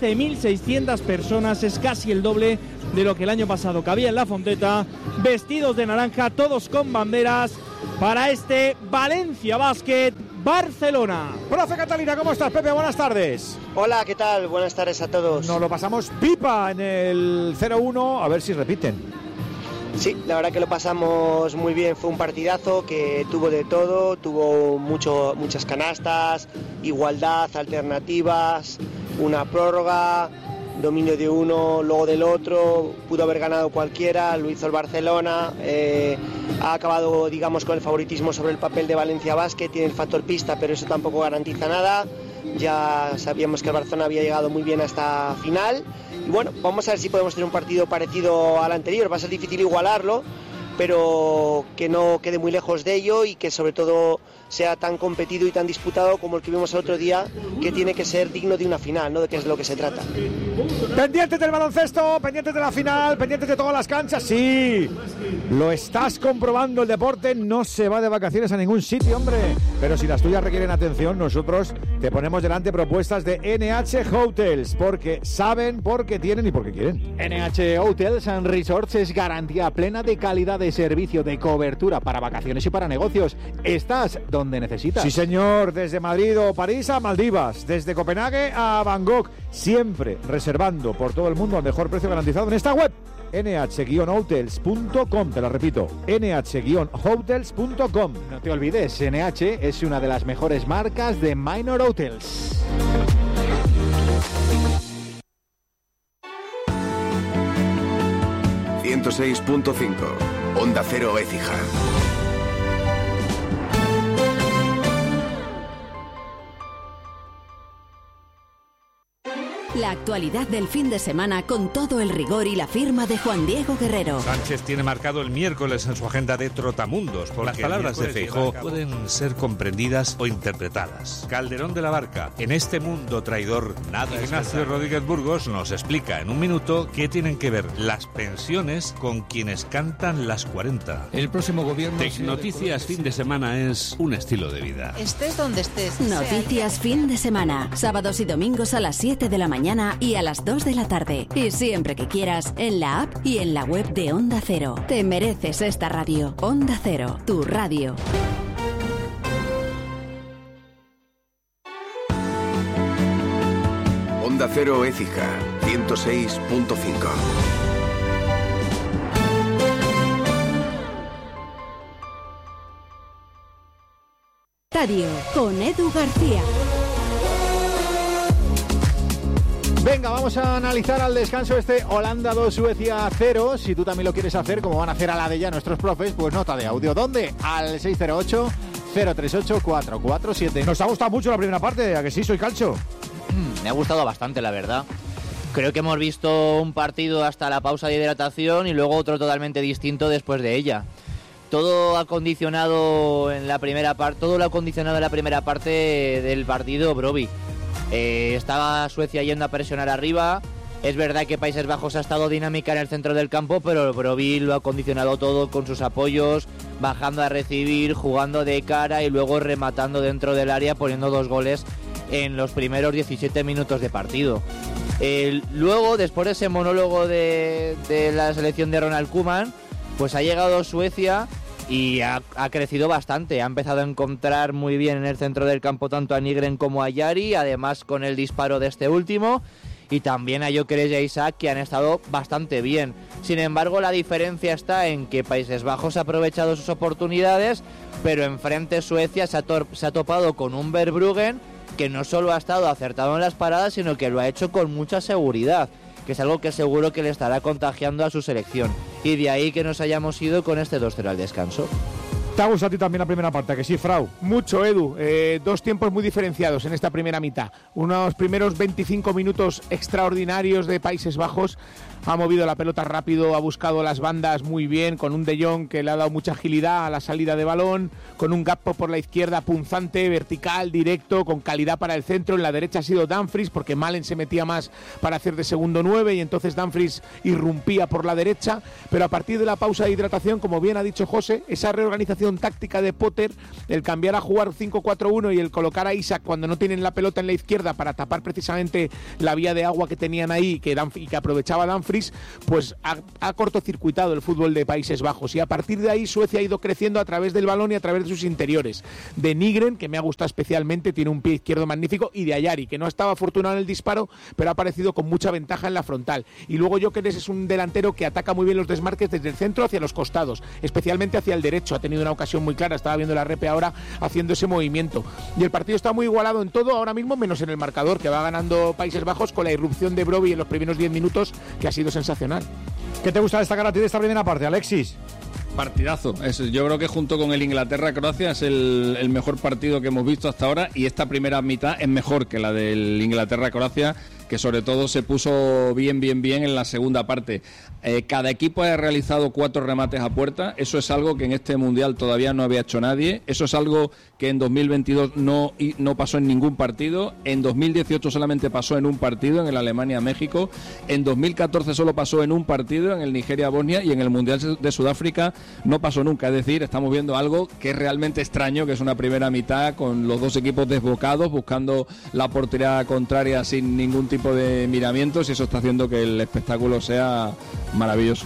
Speaker 18: 15.600 personas, es casi el doble de lo que el año pasado cabía en la Fonteta, vestidos de naranja, todos con banderas, para este Valencia Basket Barcelona.
Speaker 2: Profe Catalina, ¿cómo estás, Pepe? Buenas tardes.
Speaker 19: Hola, ¿qué tal? Buenas tardes a todos.
Speaker 2: Nos lo pasamos pipa en el 0-1, a ver si repiten.
Speaker 19: Sí, la verdad que lo pasamos muy bien, fue un partidazo que tuvo de todo, tuvo muchas canastas, igualdad, alternativas, una prórroga, dominio de uno, luego del otro, pudo haber ganado cualquiera, lo hizo el Barcelona, ha acabado, digamos, con el favoritismo sobre el papel de Valencia Basket, tiene el factor pista, pero eso tampoco garantiza nada. Ya sabíamos que el Barcelona había llegado muy bien hasta final. Y bueno, vamos a ver si podemos tener un partido parecido al anterior. Va a ser difícil igualarlo, pero que no quede muy lejos de ello y que sobre todo sea tan competido y tan disputado como el que vimos el otro día, que tiene que ser digno de una final, ¿no? De qué es lo que se trata.
Speaker 2: Pendientes del baloncesto, pendientes de la final, pendientes de todas las canchas. Sí, lo estás comprobando, el deporte no se va de vacaciones a ningún sitio, hombre. Pero si las tuyas requieren atención, nosotros te ponemos delante propuestas de NH Hotels, porque saben, porque tienen y porque quieren.
Speaker 10: NH Hotels and Resorts es garantía plena de calidad de servicio, de cobertura para vacaciones y para negocios. Estás donde necesitas.
Speaker 2: Sí, señor, desde Madrid o París a Maldivas, desde Copenhague a Bangkok, siempre reservando por todo el mundo al mejor precio garantizado en esta web, nh-hotels.com, te la repito, nh-hotels.com.
Speaker 10: No te olvides, NH es una de las mejores marcas de Minor Hotels.
Speaker 20: ...106.5... Onda Cero Écija.
Speaker 17: La actualidad del fin de semana con todo el rigor y la firma de Juan Diego Guerrero.
Speaker 21: Sánchez tiene marcado el miércoles en su agenda de Trotamundos, porque las palabras de Feijóo pueden ser comprendidas o interpretadas. Calderón de la Barca, en este mundo traidor nada. Ignacio Rodríguez Burgos nos explica en un minuto qué tienen que ver las pensiones con quienes cantan las 40.
Speaker 22: El próximo gobierno...
Speaker 21: Tecnoticias fin de semana es un estilo de vida.
Speaker 17: Estés donde estés. Noticias fin de semana. Sábados y domingos a las 7 de la mañana y a las 2 de la tarde. Y siempre que quieras, en la app y en la web de Onda Cero. Te mereces esta radio. Onda Cero, tu radio.
Speaker 20: Onda Cero Écija, 106.5.
Speaker 17: Radio con Edu García.
Speaker 10: Venga, vamos a analizar al descanso este Holanda 2, Suecia 0. Si tú también lo quieres hacer, como van a hacer a la de ya nuestros profes, pues nota de audio. ¿Dónde? Al 608-038-447.
Speaker 2: Nos ha gustado mucho la primera parte, ¿a que sí? Soy Calcho.
Speaker 3: Me ha gustado bastante, la verdad. Creo que hemos visto un partido hasta la pausa de hidratación y luego otro totalmente distinto después de ella. Todo lo ha condicionado en la primera parte del partido Broby. Estaba Suecia yendo a presionar arriba. Es verdad que Países Bajos ha estado dinámica en el centro del campo, pero Broby lo ha condicionado todo con sus apoyos, bajando a recibir, jugando de cara y luego rematando dentro del área, poniendo 2 goles en los primeros 17 minutos de partido. Luego, después de ese monólogo de la selección de Ronald Koeman, pues ha llegado Suecia y ha crecido bastante. Ha empezado a encontrar muy bien en el centro del campo tanto a Nygren como a Jari, además con el disparo de este último. y también a Gyökeres y a Isak, que han estado bastante bien. Sin embargo, la diferencia está en que Países Bajos ha aprovechado sus oportunidades, pero enfrente Suecia se ha topado con un Verbruggen que no solo ha estado acertado en las paradas, sino que lo ha hecho con mucha seguridad, que es algo que seguro que le estará contagiando a su selección. Y de ahí que nos hayamos ido con este 2-0 al descanso.
Speaker 2: ¿Te ha gustado a ti también la primera parte? ¿Que sí, Frau?
Speaker 4: Mucho, Edu. Dos tiempos muy diferenciados en esta primera mitad. Unos primeros 25 minutos extraordinarios de Países Bajos. Ha movido la pelota rápido, ha buscado las bandas muy bien, con un De Jong que le ha dado mucha agilidad a la salida de balón, con un Gakpo por la izquierda punzante, vertical, directo, con calidad para el centro. En la derecha ha sido Dumfries, porque Malen se metía más para hacer de segundo 9 y entonces Dumfries irrumpía por la derecha. Pero a partir de la pausa de hidratación, como bien ha dicho José, esa reorganización táctica de Potter, el cambiar a jugar 5-4-1 y el colocar a Isak cuando no tienen la pelota en la izquierda para tapar precisamente la vía de agua que tenían ahí y que aprovechaba Dumfries, pues ha cortocircuitado el fútbol de Países Bajos, y a partir de ahí Suecia ha ido creciendo a través del balón y a través de sus interiores. De Nygren, que me ha gustado especialmente, tiene un pie izquierdo magnífico, y de Ayari, que no estaba afortunado en el disparo, pero ha aparecido con mucha ventaja en la frontal. Y luego Gyökeres es un delantero que ataca muy bien los desmarques desde el centro hacia los costados, especialmente hacia el derecho. Ha tenido una ocasión muy clara, estaba viendo la repe ahora haciendo ese movimiento. Y el partido está muy igualado en todo ahora mismo, menos en el marcador, que va ganando Países Bajos con la irrupción de Brobbey en los primeros 10 minutos, que ha sido sensacional.
Speaker 2: ¿Qué te gusta destacar a ti de esta primera parte, Alexis?
Speaker 6: Partidazo. Yo creo que junto con el Inglaterra-Croacia es el mejor partido que hemos visto hasta ahora, y esta primera mitad es mejor que la del Inglaterra-Croacia, que sobre todo se puso bien en la segunda parte. Cada equipo ha realizado 4 remates a puerta. Eso es algo que en este Mundial todavía no había hecho nadie. Eso es algo que en 2022 no pasó en ningún partido. En 2018 solamente pasó en un partido, en el Alemania-México. En 2014 solo pasó en un partido, en el Nigeria-Bosnia, y en el Mundial de Sudáfrica no pasó nunca. Es decir, estamos viendo algo que es realmente extraño, que es una primera mitad con los dos equipos desbocados, buscando la portería contraria sin ningún tipo de miramientos, y eso está haciendo que el espectáculo sea maravilloso.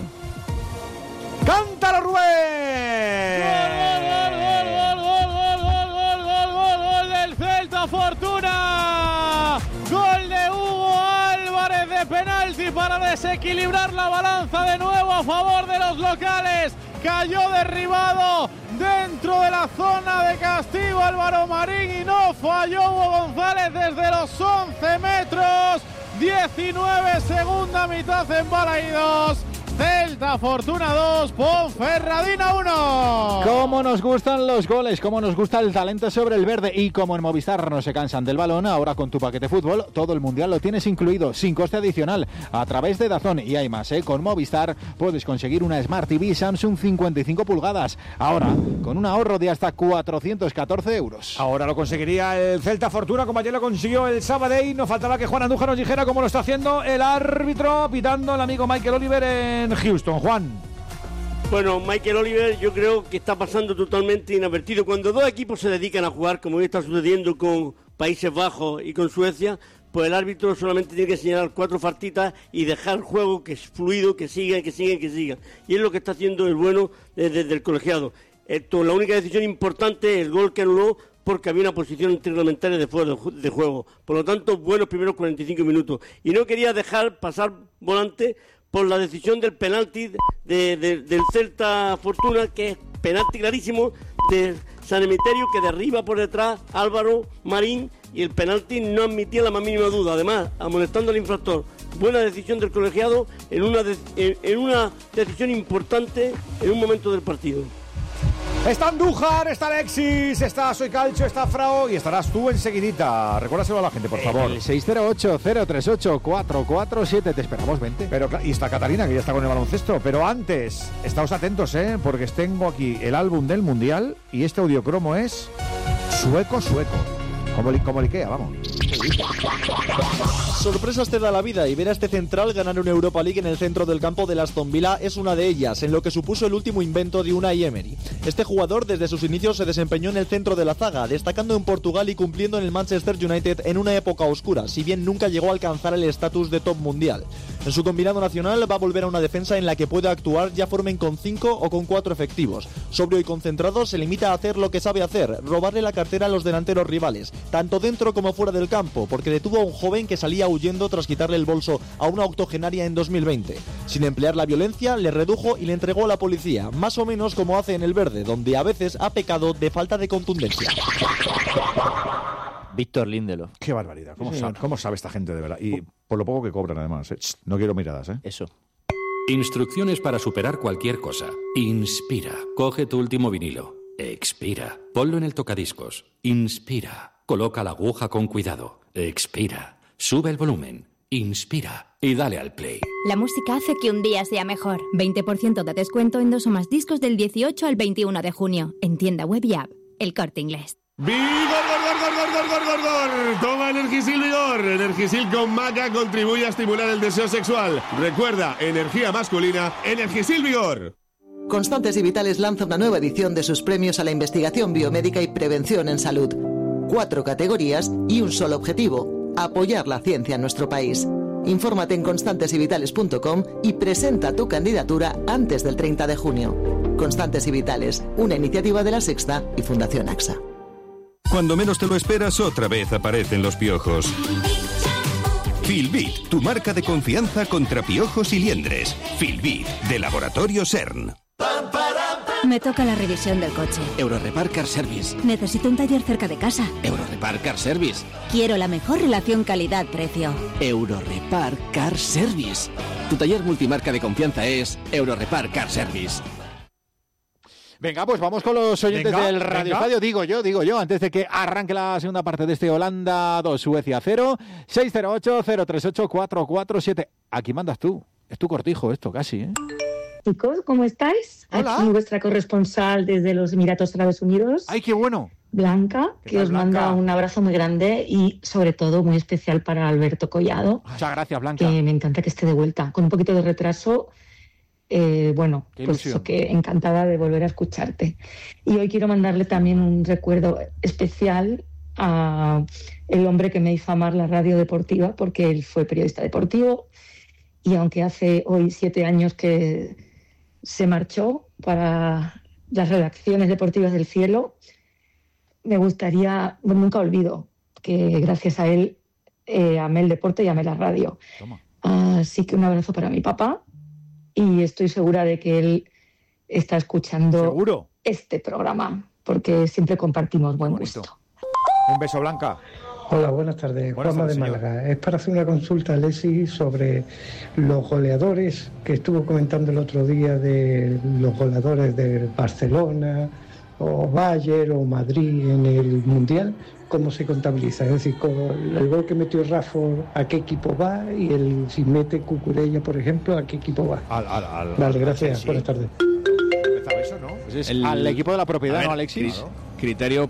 Speaker 2: ¡Cántalo, Rubén!
Speaker 9: ¡Gol del Celta, Fortuna! ¡Gol de Hugo Álvarez de penalti para desequilibrar la balanza de nuevo a favor de los locales! Cayó derribado dentro de la zona de castigo Álvaro Marín y no falló Hugo González desde los 11 metros. 19, segunda mitad en Balaídos. Celta, Fortuna 2, Ponferradina 1.
Speaker 10: Cómo nos gustan los goles, cómo nos gusta el talento sobre el verde, y como en Movistar no se cansan del balón, ahora con tu paquete fútbol todo el mundial lo tienes incluido, sin coste adicional, a través de DAZN. Y hay más, con Movistar puedes conseguir una Smart TV Samsung 55 pulgadas, ahora con un ahorro de hasta 414 euros.
Speaker 2: Ahora lo conseguiría el Celta Fortuna, como ayer lo consiguió el Sabadell. No faltaba que Juan Andújar nos dijera cómo lo está haciendo el árbitro, pitando el amigo Michael Oliver en Houston. Juan.
Speaker 5: Bueno, Michael Oliver yo creo que está pasando totalmente inadvertido. Cuando dos equipos se dedican a jugar, como está sucediendo con Países Bajos y con Suecia, pues el árbitro solamente tiene que señalar 4 faltitas y dejar el juego que es fluido, que siga. Y es lo que está haciendo el bueno desde el colegiado. La única decisión importante es el gol que anuló, porque había una posición reglamentaria de fuera de juego. Por lo tanto, buenos primeros 45 minutos. Y no quería dejar pasar volante por la decisión del penalti del Celta Fortuna, que es penalti clarísimo de San Emeterio, que derriba por detrás Álvaro Marín, y el penalti no admitía la más mínima duda, además amonestando al infractor. Buena decisión del colegiado en una decisión importante en un momento del partido.
Speaker 2: Está Andújar, está Alexis, está Soy Calcio, está Frao, y estarás tú enseguidita. Recuérdaselo a la gente, por favor.
Speaker 10: El 608-038-447, te esperamos, 20.
Speaker 2: Y está Catalina, que ya está con el baloncesto. Pero antes, estáos atentos, porque tengo aquí el álbum del Mundial, y este audiocromo es sueco. Como el Ikea, vamos.
Speaker 11: Sorpresas te da la vida, y ver a este central ganar una Europa League en el centro del campo del Aston Villa es una de ellas, en lo que supuso el último invento de Unai Emery. Este jugador desde sus inicios se desempeñó en el centro de la zaga, destacando en Portugal y cumpliendo en el Manchester United en una época oscura, si bien nunca llegó a alcanzar el estatus de top mundial. En su combinado nacional va a volver a una defensa en la que puede actuar ya formen con 5 o con 4 efectivos. Sobrio y concentrado, se limita a hacer lo que sabe hacer, robarle la cartera a los delanteros rivales, tanto dentro como fuera del campo, campo porque detuvo a un joven que salía huyendo tras quitarle el bolso a una octogenaria en 2020. Sin emplear la violencia, le redujo y le entregó a la policía, más o menos como hace en El Verde, donde a veces ha pecado de falta de contundencia.
Speaker 3: Víctor Lindelof.
Speaker 2: Qué barbaridad. ¿Cómo sabe esta gente de verdad? Y por lo poco que cobran además. No quiero miradas, ¿eh?
Speaker 3: Eso.
Speaker 12: Instrucciones para superar cualquier cosa. Inspira. Coge tu último vinilo. Expira. Ponlo en el tocadiscos. Inspira. Coloca la aguja con cuidado. Expira. Sube el volumen. Inspira. Y dale al play.
Speaker 13: La música hace que un día sea mejor. 20% de descuento en 2 o más discos del 18 al 21 de junio. En tienda web y app. El Corte Inglés.
Speaker 22: ¡Vigor! Toma Energisil Vigor. Energisil con maca contribuye a estimular el deseo sexual. Recuerda, energía masculina, Energisil Vigor.
Speaker 23: Constantes y Vitales lanza una nueva edición de sus premios a la investigación biomédica y prevención en salud. 4 categorías y un solo objetivo: apoyar la ciencia en nuestro país. Infórmate en constantesyvitales.com y presenta tu candidatura antes del 30 de junio. Constantes y Vitales, una iniciativa de La Sexta y Fundación AXA.
Speaker 24: Cuando menos te lo esperas, otra vez aparecen los piojos. Filbit, tu marca de confianza contra piojos y liendres. Filbit, de Laboratorio CERN.
Speaker 8: Me toca la revisión del coche.
Speaker 7: Eurorepar Car Service.
Speaker 8: Necesito un taller cerca de casa.
Speaker 7: Eurorepar Car Service.
Speaker 8: Quiero la mejor relación calidad-precio.
Speaker 7: Eurorepar Car Service. Tu taller multimarca de confianza es Eurorepar Car Service.
Speaker 10: Venga, pues vamos con los oyentes del Radio Estadio. Digo yo, antes de que arranque la segunda parte de este Holanda 2, Suecia 0, 608-038-447. Aquí mandas tú. Es tu cortijo esto, casi, ¿eh?
Speaker 25: Chicos, ¿cómo estáis?
Speaker 10: Hola.
Speaker 25: Aquí vuestra corresponsal desde los Emiratos Árabes Unidos.
Speaker 10: ¡Ay, qué bueno!
Speaker 25: Blanca, que os manda un abrazo muy grande y sobre todo muy especial para Alberto Collado.
Speaker 10: Muchas gracias, Blanca.
Speaker 25: Que me encanta que esté de vuelta, con un poquito de retraso. Bueno, pues eso, que encantada de volver a escucharte. Y hoy quiero mandarle también un recuerdo especial a el hombre que me hizo amar la radio deportiva, porque él fue periodista deportivo y aunque hace hoy 7 años que se marchó para las redacciones deportivas del Cielo, me gustaría, nunca olvido que gracias a él amé el deporte y amé la radio. Así que un abrazo para mi papá. Y estoy segura de que él está escuchando este programa, porque siempre compartimos buen gusto.
Speaker 2: Un beso, Blanca.
Speaker 26: Hola, buenas tardes. Juanma de Málaga. Es para hacer una consulta a Alexis sobre los goleadores que estuvo comentando el otro día, de los goleadores del Barcelona o Bayern o Madrid en el Mundial. ¿Cómo se contabiliza? Es decir, el gol que metió Rafa, ¿a qué equipo va? Y si mete Cucurella, por ejemplo, ¿a qué equipo va? Vale, gracias.
Speaker 2: Sí.
Speaker 26: Buenas tardes.
Speaker 2: Eso, ¿no?
Speaker 10: Pues al equipo de la propiedad, ¿no, Alexis?
Speaker 6: Claro. Criterio,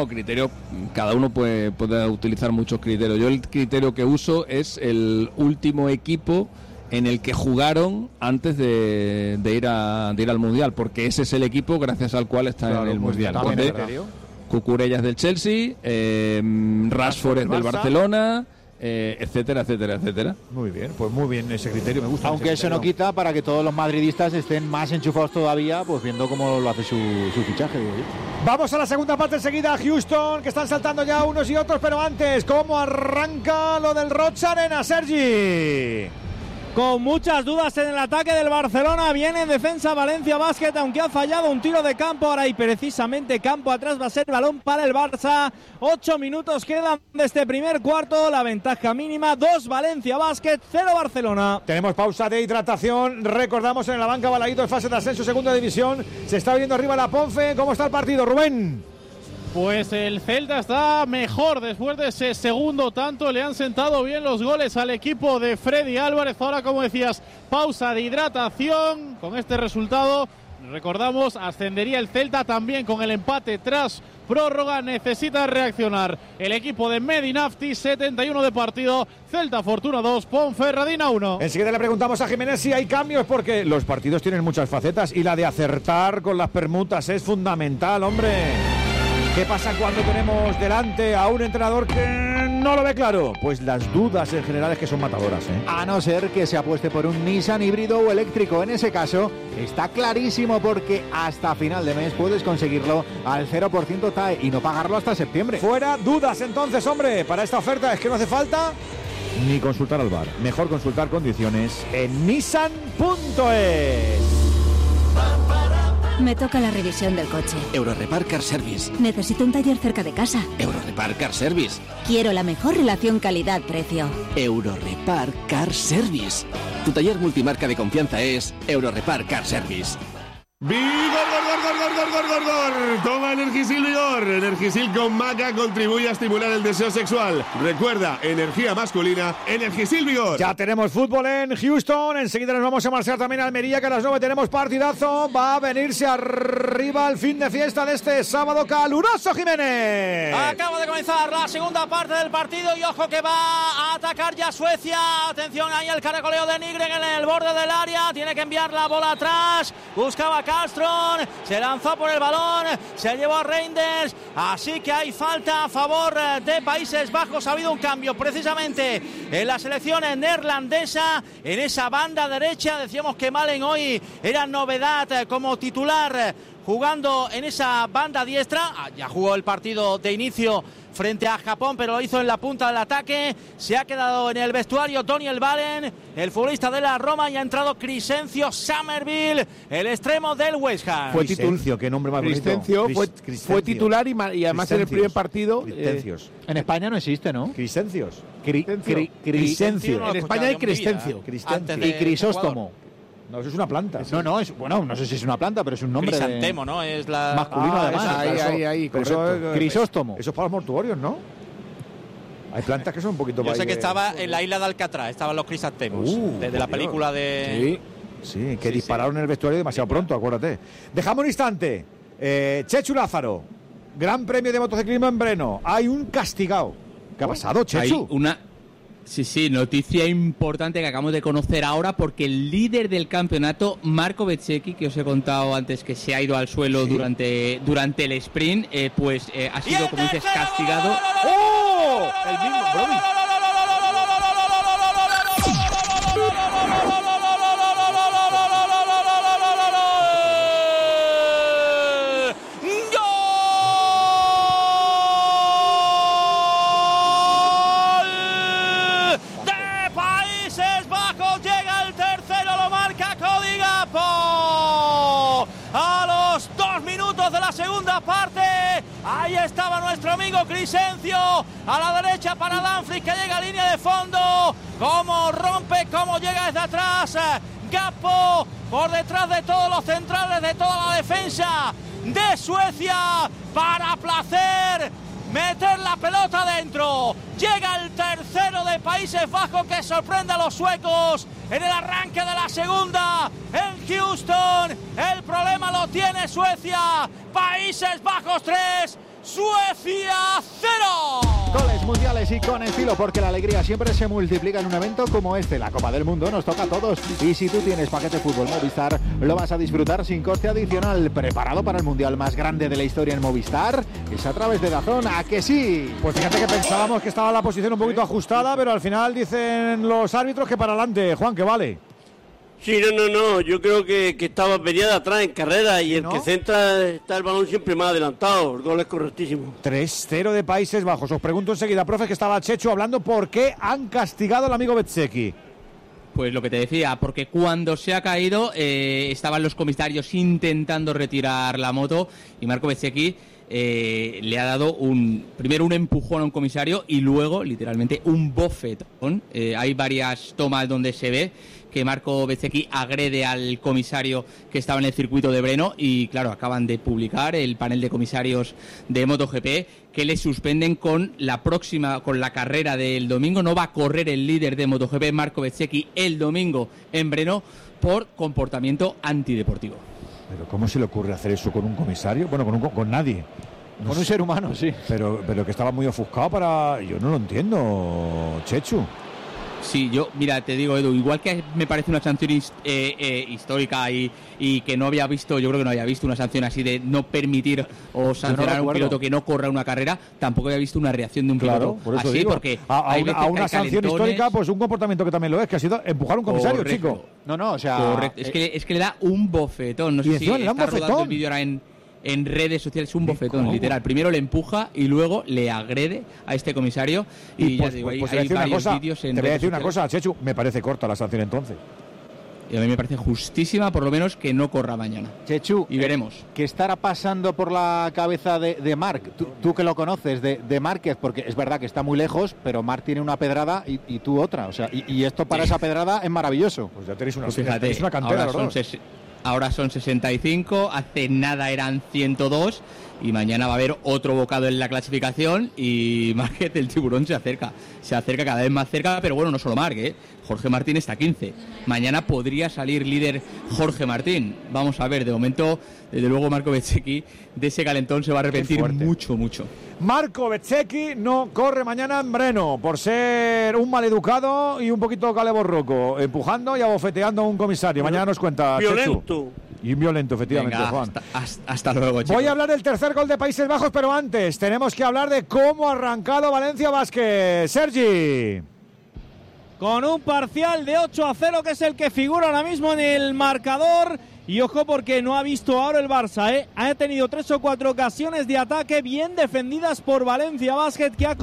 Speaker 6: cada uno puede utilizar muchos criterios. Yo el criterio que uso es el último equipo en el que jugaron antes de ir al Mundial, porque ese es el equipo gracias al cual está en el Mundial. Cucurella es del Chelsea, Rashford es del Barcelona, etcétera, etcétera, etcétera.
Speaker 2: Muy bien, pues muy bien ese criterio, me gusta.
Speaker 10: Aunque eso no quita para que todos los madridistas estén más enchufados todavía, pues viendo cómo lo hace su fichaje.
Speaker 2: Vamos a la segunda parte enseguida, Houston, que están saltando ya unos y otros, pero antes, ¿cómo arranca lo del Roig Arena, Sergi?
Speaker 18: Con muchas dudas en el ataque del Barcelona, viene en defensa Valencia Basket, aunque ha fallado un tiro de campo ahora y precisamente campo atrás va a ser balón para el Barça. 8 minutos quedan de este primer cuarto, la ventaja mínima, 2 Valencia Basket, 0 Barcelona.
Speaker 2: Tenemos pausa de hidratación, recordamos en la banca Balaídos, fase de ascenso, segunda división, se está viendo arriba la Ponfe. ¿Cómo está el partido, Rubén?
Speaker 9: Pues el Celta está mejor después de ese segundo tanto. Le han sentado bien los goles al equipo de Freddy Álvarez. Ahora, como decías, pausa de hidratación. Con este resultado, recordamos, ascendería el Celta también con el empate tras prórroga. Necesita reaccionar el equipo de Medinafti. 71 de partido, Celta Fortuna 2, Ponferradina 1.
Speaker 2: Enseguida le preguntamos a Jiménez si hay cambios, porque los partidos tienen muchas facetas y la de acertar con las permutas es fundamental, hombre. ¿Qué pasa cuando tenemos delante a un entrenador que no lo ve claro? Pues las dudas en general es que son matadoras, ¿eh?
Speaker 10: A no ser que se apueste por un Nissan híbrido o eléctrico. En ese caso, está clarísimo porque hasta final de mes puedes conseguirlo al 0% TAE y no pagarlo hasta septiembre.
Speaker 2: Fuera dudas entonces, hombre. Para esta oferta es que no hace falta ni consultar al bar. Mejor consultar condiciones en nissan.es.
Speaker 17: Me toca la revisión del coche.
Speaker 7: Eurorepar Car Service.
Speaker 17: Necesito un taller cerca de casa.
Speaker 7: Eurorepar Car Service.
Speaker 17: Quiero la mejor relación calidad-precio.
Speaker 7: Eurorepar Car Service. Tu taller multimarca de confianza es Eurorepar Car Service.
Speaker 22: ¡Vigor! Toma Energisil Vigor. Energisil con maca contribuye a estimular el deseo sexual. Recuerda, energía masculina, Energisil Vigor.
Speaker 2: Ya tenemos fútbol en Houston. Enseguida nos vamos a marchar también a Almería, que a las 9 tenemos partidazo. Va a venirse arriba el fin de fiesta de este sábado caluroso, Jiménez.
Speaker 18: Acaba de comenzar la segunda parte del partido y ojo que va a atacar ya Suecia. Atención ahí el caracoleo de Nygren en el borde del área. Tiene que enviar la bola atrás. Buscaba Karlström. Se lanzó por el balón. Se llevó a Reinders. Así que hay falta a favor de Países Bajos. Ha habido un cambio precisamente en la selección neerlandesa. En esa banda derecha. Decíamos que Malen hoy era novedad como titular, jugando en esa banda diestra. Ya jugó el partido de inicio frente a Japón, pero lo hizo en la punta del ataque. Se ha quedado en el vestuario Daniel Valen, el futbolista de la Roma, y ha entrado Crescencio Summerville, el extremo del West Ham.
Speaker 2: Crescencio, qué nombre más bonito.
Speaker 4: Fue titular y además en el primer partido.
Speaker 10: En España no existe, ¿no?
Speaker 2: Crescencios.
Speaker 10: Crescencio.
Speaker 4: En España hay Crescencio.
Speaker 10: Y Crisóstomo.
Speaker 2: No, eso es una planta.
Speaker 10: No sé si es una planta, pero es un nombre
Speaker 18: Crisantemo, ¿no? Es la
Speaker 10: masculino además.
Speaker 4: Ahí,
Speaker 10: Crisóstomo.
Speaker 2: Eso es para los mortuorios, ¿no? Hay plantas que son un poquito...
Speaker 18: Yo sé que estaba en la isla de Alcatraz, estaban los crisantemos, desde la película de...
Speaker 2: Sí, que dispararon en el vestuario demasiado pronto, acuérdate. Dejamos un instante. Chechu Lázaro, Gran Premio de Motociclismo en Breno. Hay un castigado. ¿Qué ha pasado, Chechu?
Speaker 1: Hay una... Sí, noticia importante que acabamos de conocer ahora, porque el líder del campeonato, Marco Bezzecchi, que os he contado antes que se ha ido al suelo durante el sprint, ha sido, como dices, castigado.
Speaker 2: ¡Oh! El mismo, Brody.
Speaker 18: Ahí estaba nuestro amigo Crescencio, a la derecha para Dumfries, que llega a línea de fondo. Cómo rompe, cómo llega desde atrás. Gakpo por detrás de todos los centrales, de toda la defensa de Suecia, para placer meter la pelota dentro. Llega el tercero de Países Bajos, que sorprende a los suecos en el arranque de la segunda en Houston. El problema lo tiene Suecia. Países Bajos 3, Suecia 0.
Speaker 10: Goles mundiales y con estilo, porque la alegría siempre se multiplica en un evento como este. La Copa del Mundo nos toca a todos, y si tú tienes paquete fútbol Movistar, lo vas a disfrutar sin coste adicional. ¿Preparado para el mundial más grande de la historia en Movistar? Es a través de DAZN, ¿a que sí?
Speaker 2: Pues fíjate que pensábamos que estaba la posición un poquito ajustada, pero al final dicen los árbitros que para adelante, Juan, que vale.
Speaker 5: Sí, no, yo creo que venía de atrás en carrera, y el que centra está el balón siempre más adelantado. El gol es correctísimo.
Speaker 2: 3-0 de Países Bajos. Os pregunto enseguida, profe, que estaba Chechu hablando, ¿por qué han castigado al amigo Bezzecchi?
Speaker 1: Pues lo que te decía, porque cuando se ha caído estaban los comisarios intentando retirar la moto, y Marco Bezzecchi le ha dado primero un empujón a un comisario y luego literalmente un bofetón. Hay varias tomas donde se ve que Marco Bezzecchi agrede al comisario que estaba en el circuito de Breno, y claro, acaban de publicar el panel de comisarios de MotoGP que le suspenden con la carrera del domingo. No va a correr el líder de MotoGP, Marco Bezzecchi, el domingo en Breno por comportamiento antideportivo.
Speaker 2: ¿Pero cómo se le ocurre hacer eso con un comisario? Bueno, con nadie.
Speaker 10: No con un ser humano, sí.
Speaker 2: Pero que estaba muy ofuscado para... Yo no lo entiendo, Chechu.
Speaker 1: Sí, yo, mira, te digo, Edu, igual que me parece una sanción histórica y que no había visto, yo creo que no había visto una sanción así de no permitir o sancionar a un piloto que no corra una carrera, tampoco había visto una reacción de un piloto
Speaker 2: por eso
Speaker 1: así,
Speaker 2: digo,
Speaker 1: porque
Speaker 2: a una sanción histórica, pues un comportamiento que también lo es, que ha sido empujar a un comisario,
Speaker 1: correcto.
Speaker 2: chico.
Speaker 10: No, o sea...
Speaker 1: Correcto, es que le da un bofetón, no sé si está rodando el vídeo ahora en redes sociales, un bofetón, literal. Primero le empuja y luego le agrede a este comisario. Y
Speaker 2: pues,
Speaker 1: ya digo,
Speaker 2: pues
Speaker 1: hay varios vídeos en
Speaker 2: te voy a decir una
Speaker 1: sociales.
Speaker 2: cosa, Chechu, me parece corta la sanción entonces.
Speaker 1: Y a mí me parece justísima, por lo menos, que no corra mañana.
Speaker 10: Chechu,
Speaker 1: y veremos.
Speaker 10: ¿Qué estará pasando por la cabeza de Marc? Tú que lo conoces, de Márquez, porque es verdad que está muy lejos, pero Marc tiene una pedrada y tú otra. O sea, y esto para esa pedrada es maravilloso.
Speaker 2: Pues ya tenéis una,
Speaker 1: pues fíjate,
Speaker 2: es una cantera,
Speaker 1: ahora son 65, hace nada eran 102 y mañana va a haber otro bocado en la clasificación y Márquez, el tiburón, se acerca cada vez más cerca, pero bueno, no solo Márquez, Jorge Martín está 15. Mañana podría salir líder Jorge Martín. Vamos a ver, de momento, desde luego Marco Bezzecchi de ese calentón se va a arrepentir mucho.
Speaker 2: Marco Bezzecchi no corre mañana en Breno por ser un maleducado y un poquito caleborroco, empujando y abofeteando a un comisario. Mañana nos cuenta
Speaker 5: violento.
Speaker 2: Chechu. Y violento, efectivamente.
Speaker 1: Venga,
Speaker 2: Juan.
Speaker 1: Hasta luego, chicos.
Speaker 2: Voy a hablar del tercer gol de Países Bajos, pero antes tenemos que hablar de cómo ha arrancado Valencia Basket. Sergi.
Speaker 18: Con un parcial de 8-0, que es el que figura ahora mismo en el marcador. Y ojo, porque no ha visto ahora el Barça, Ha tenido 3 o 4 ocasiones de ataque bien defendidas por Valencia Basket, que ha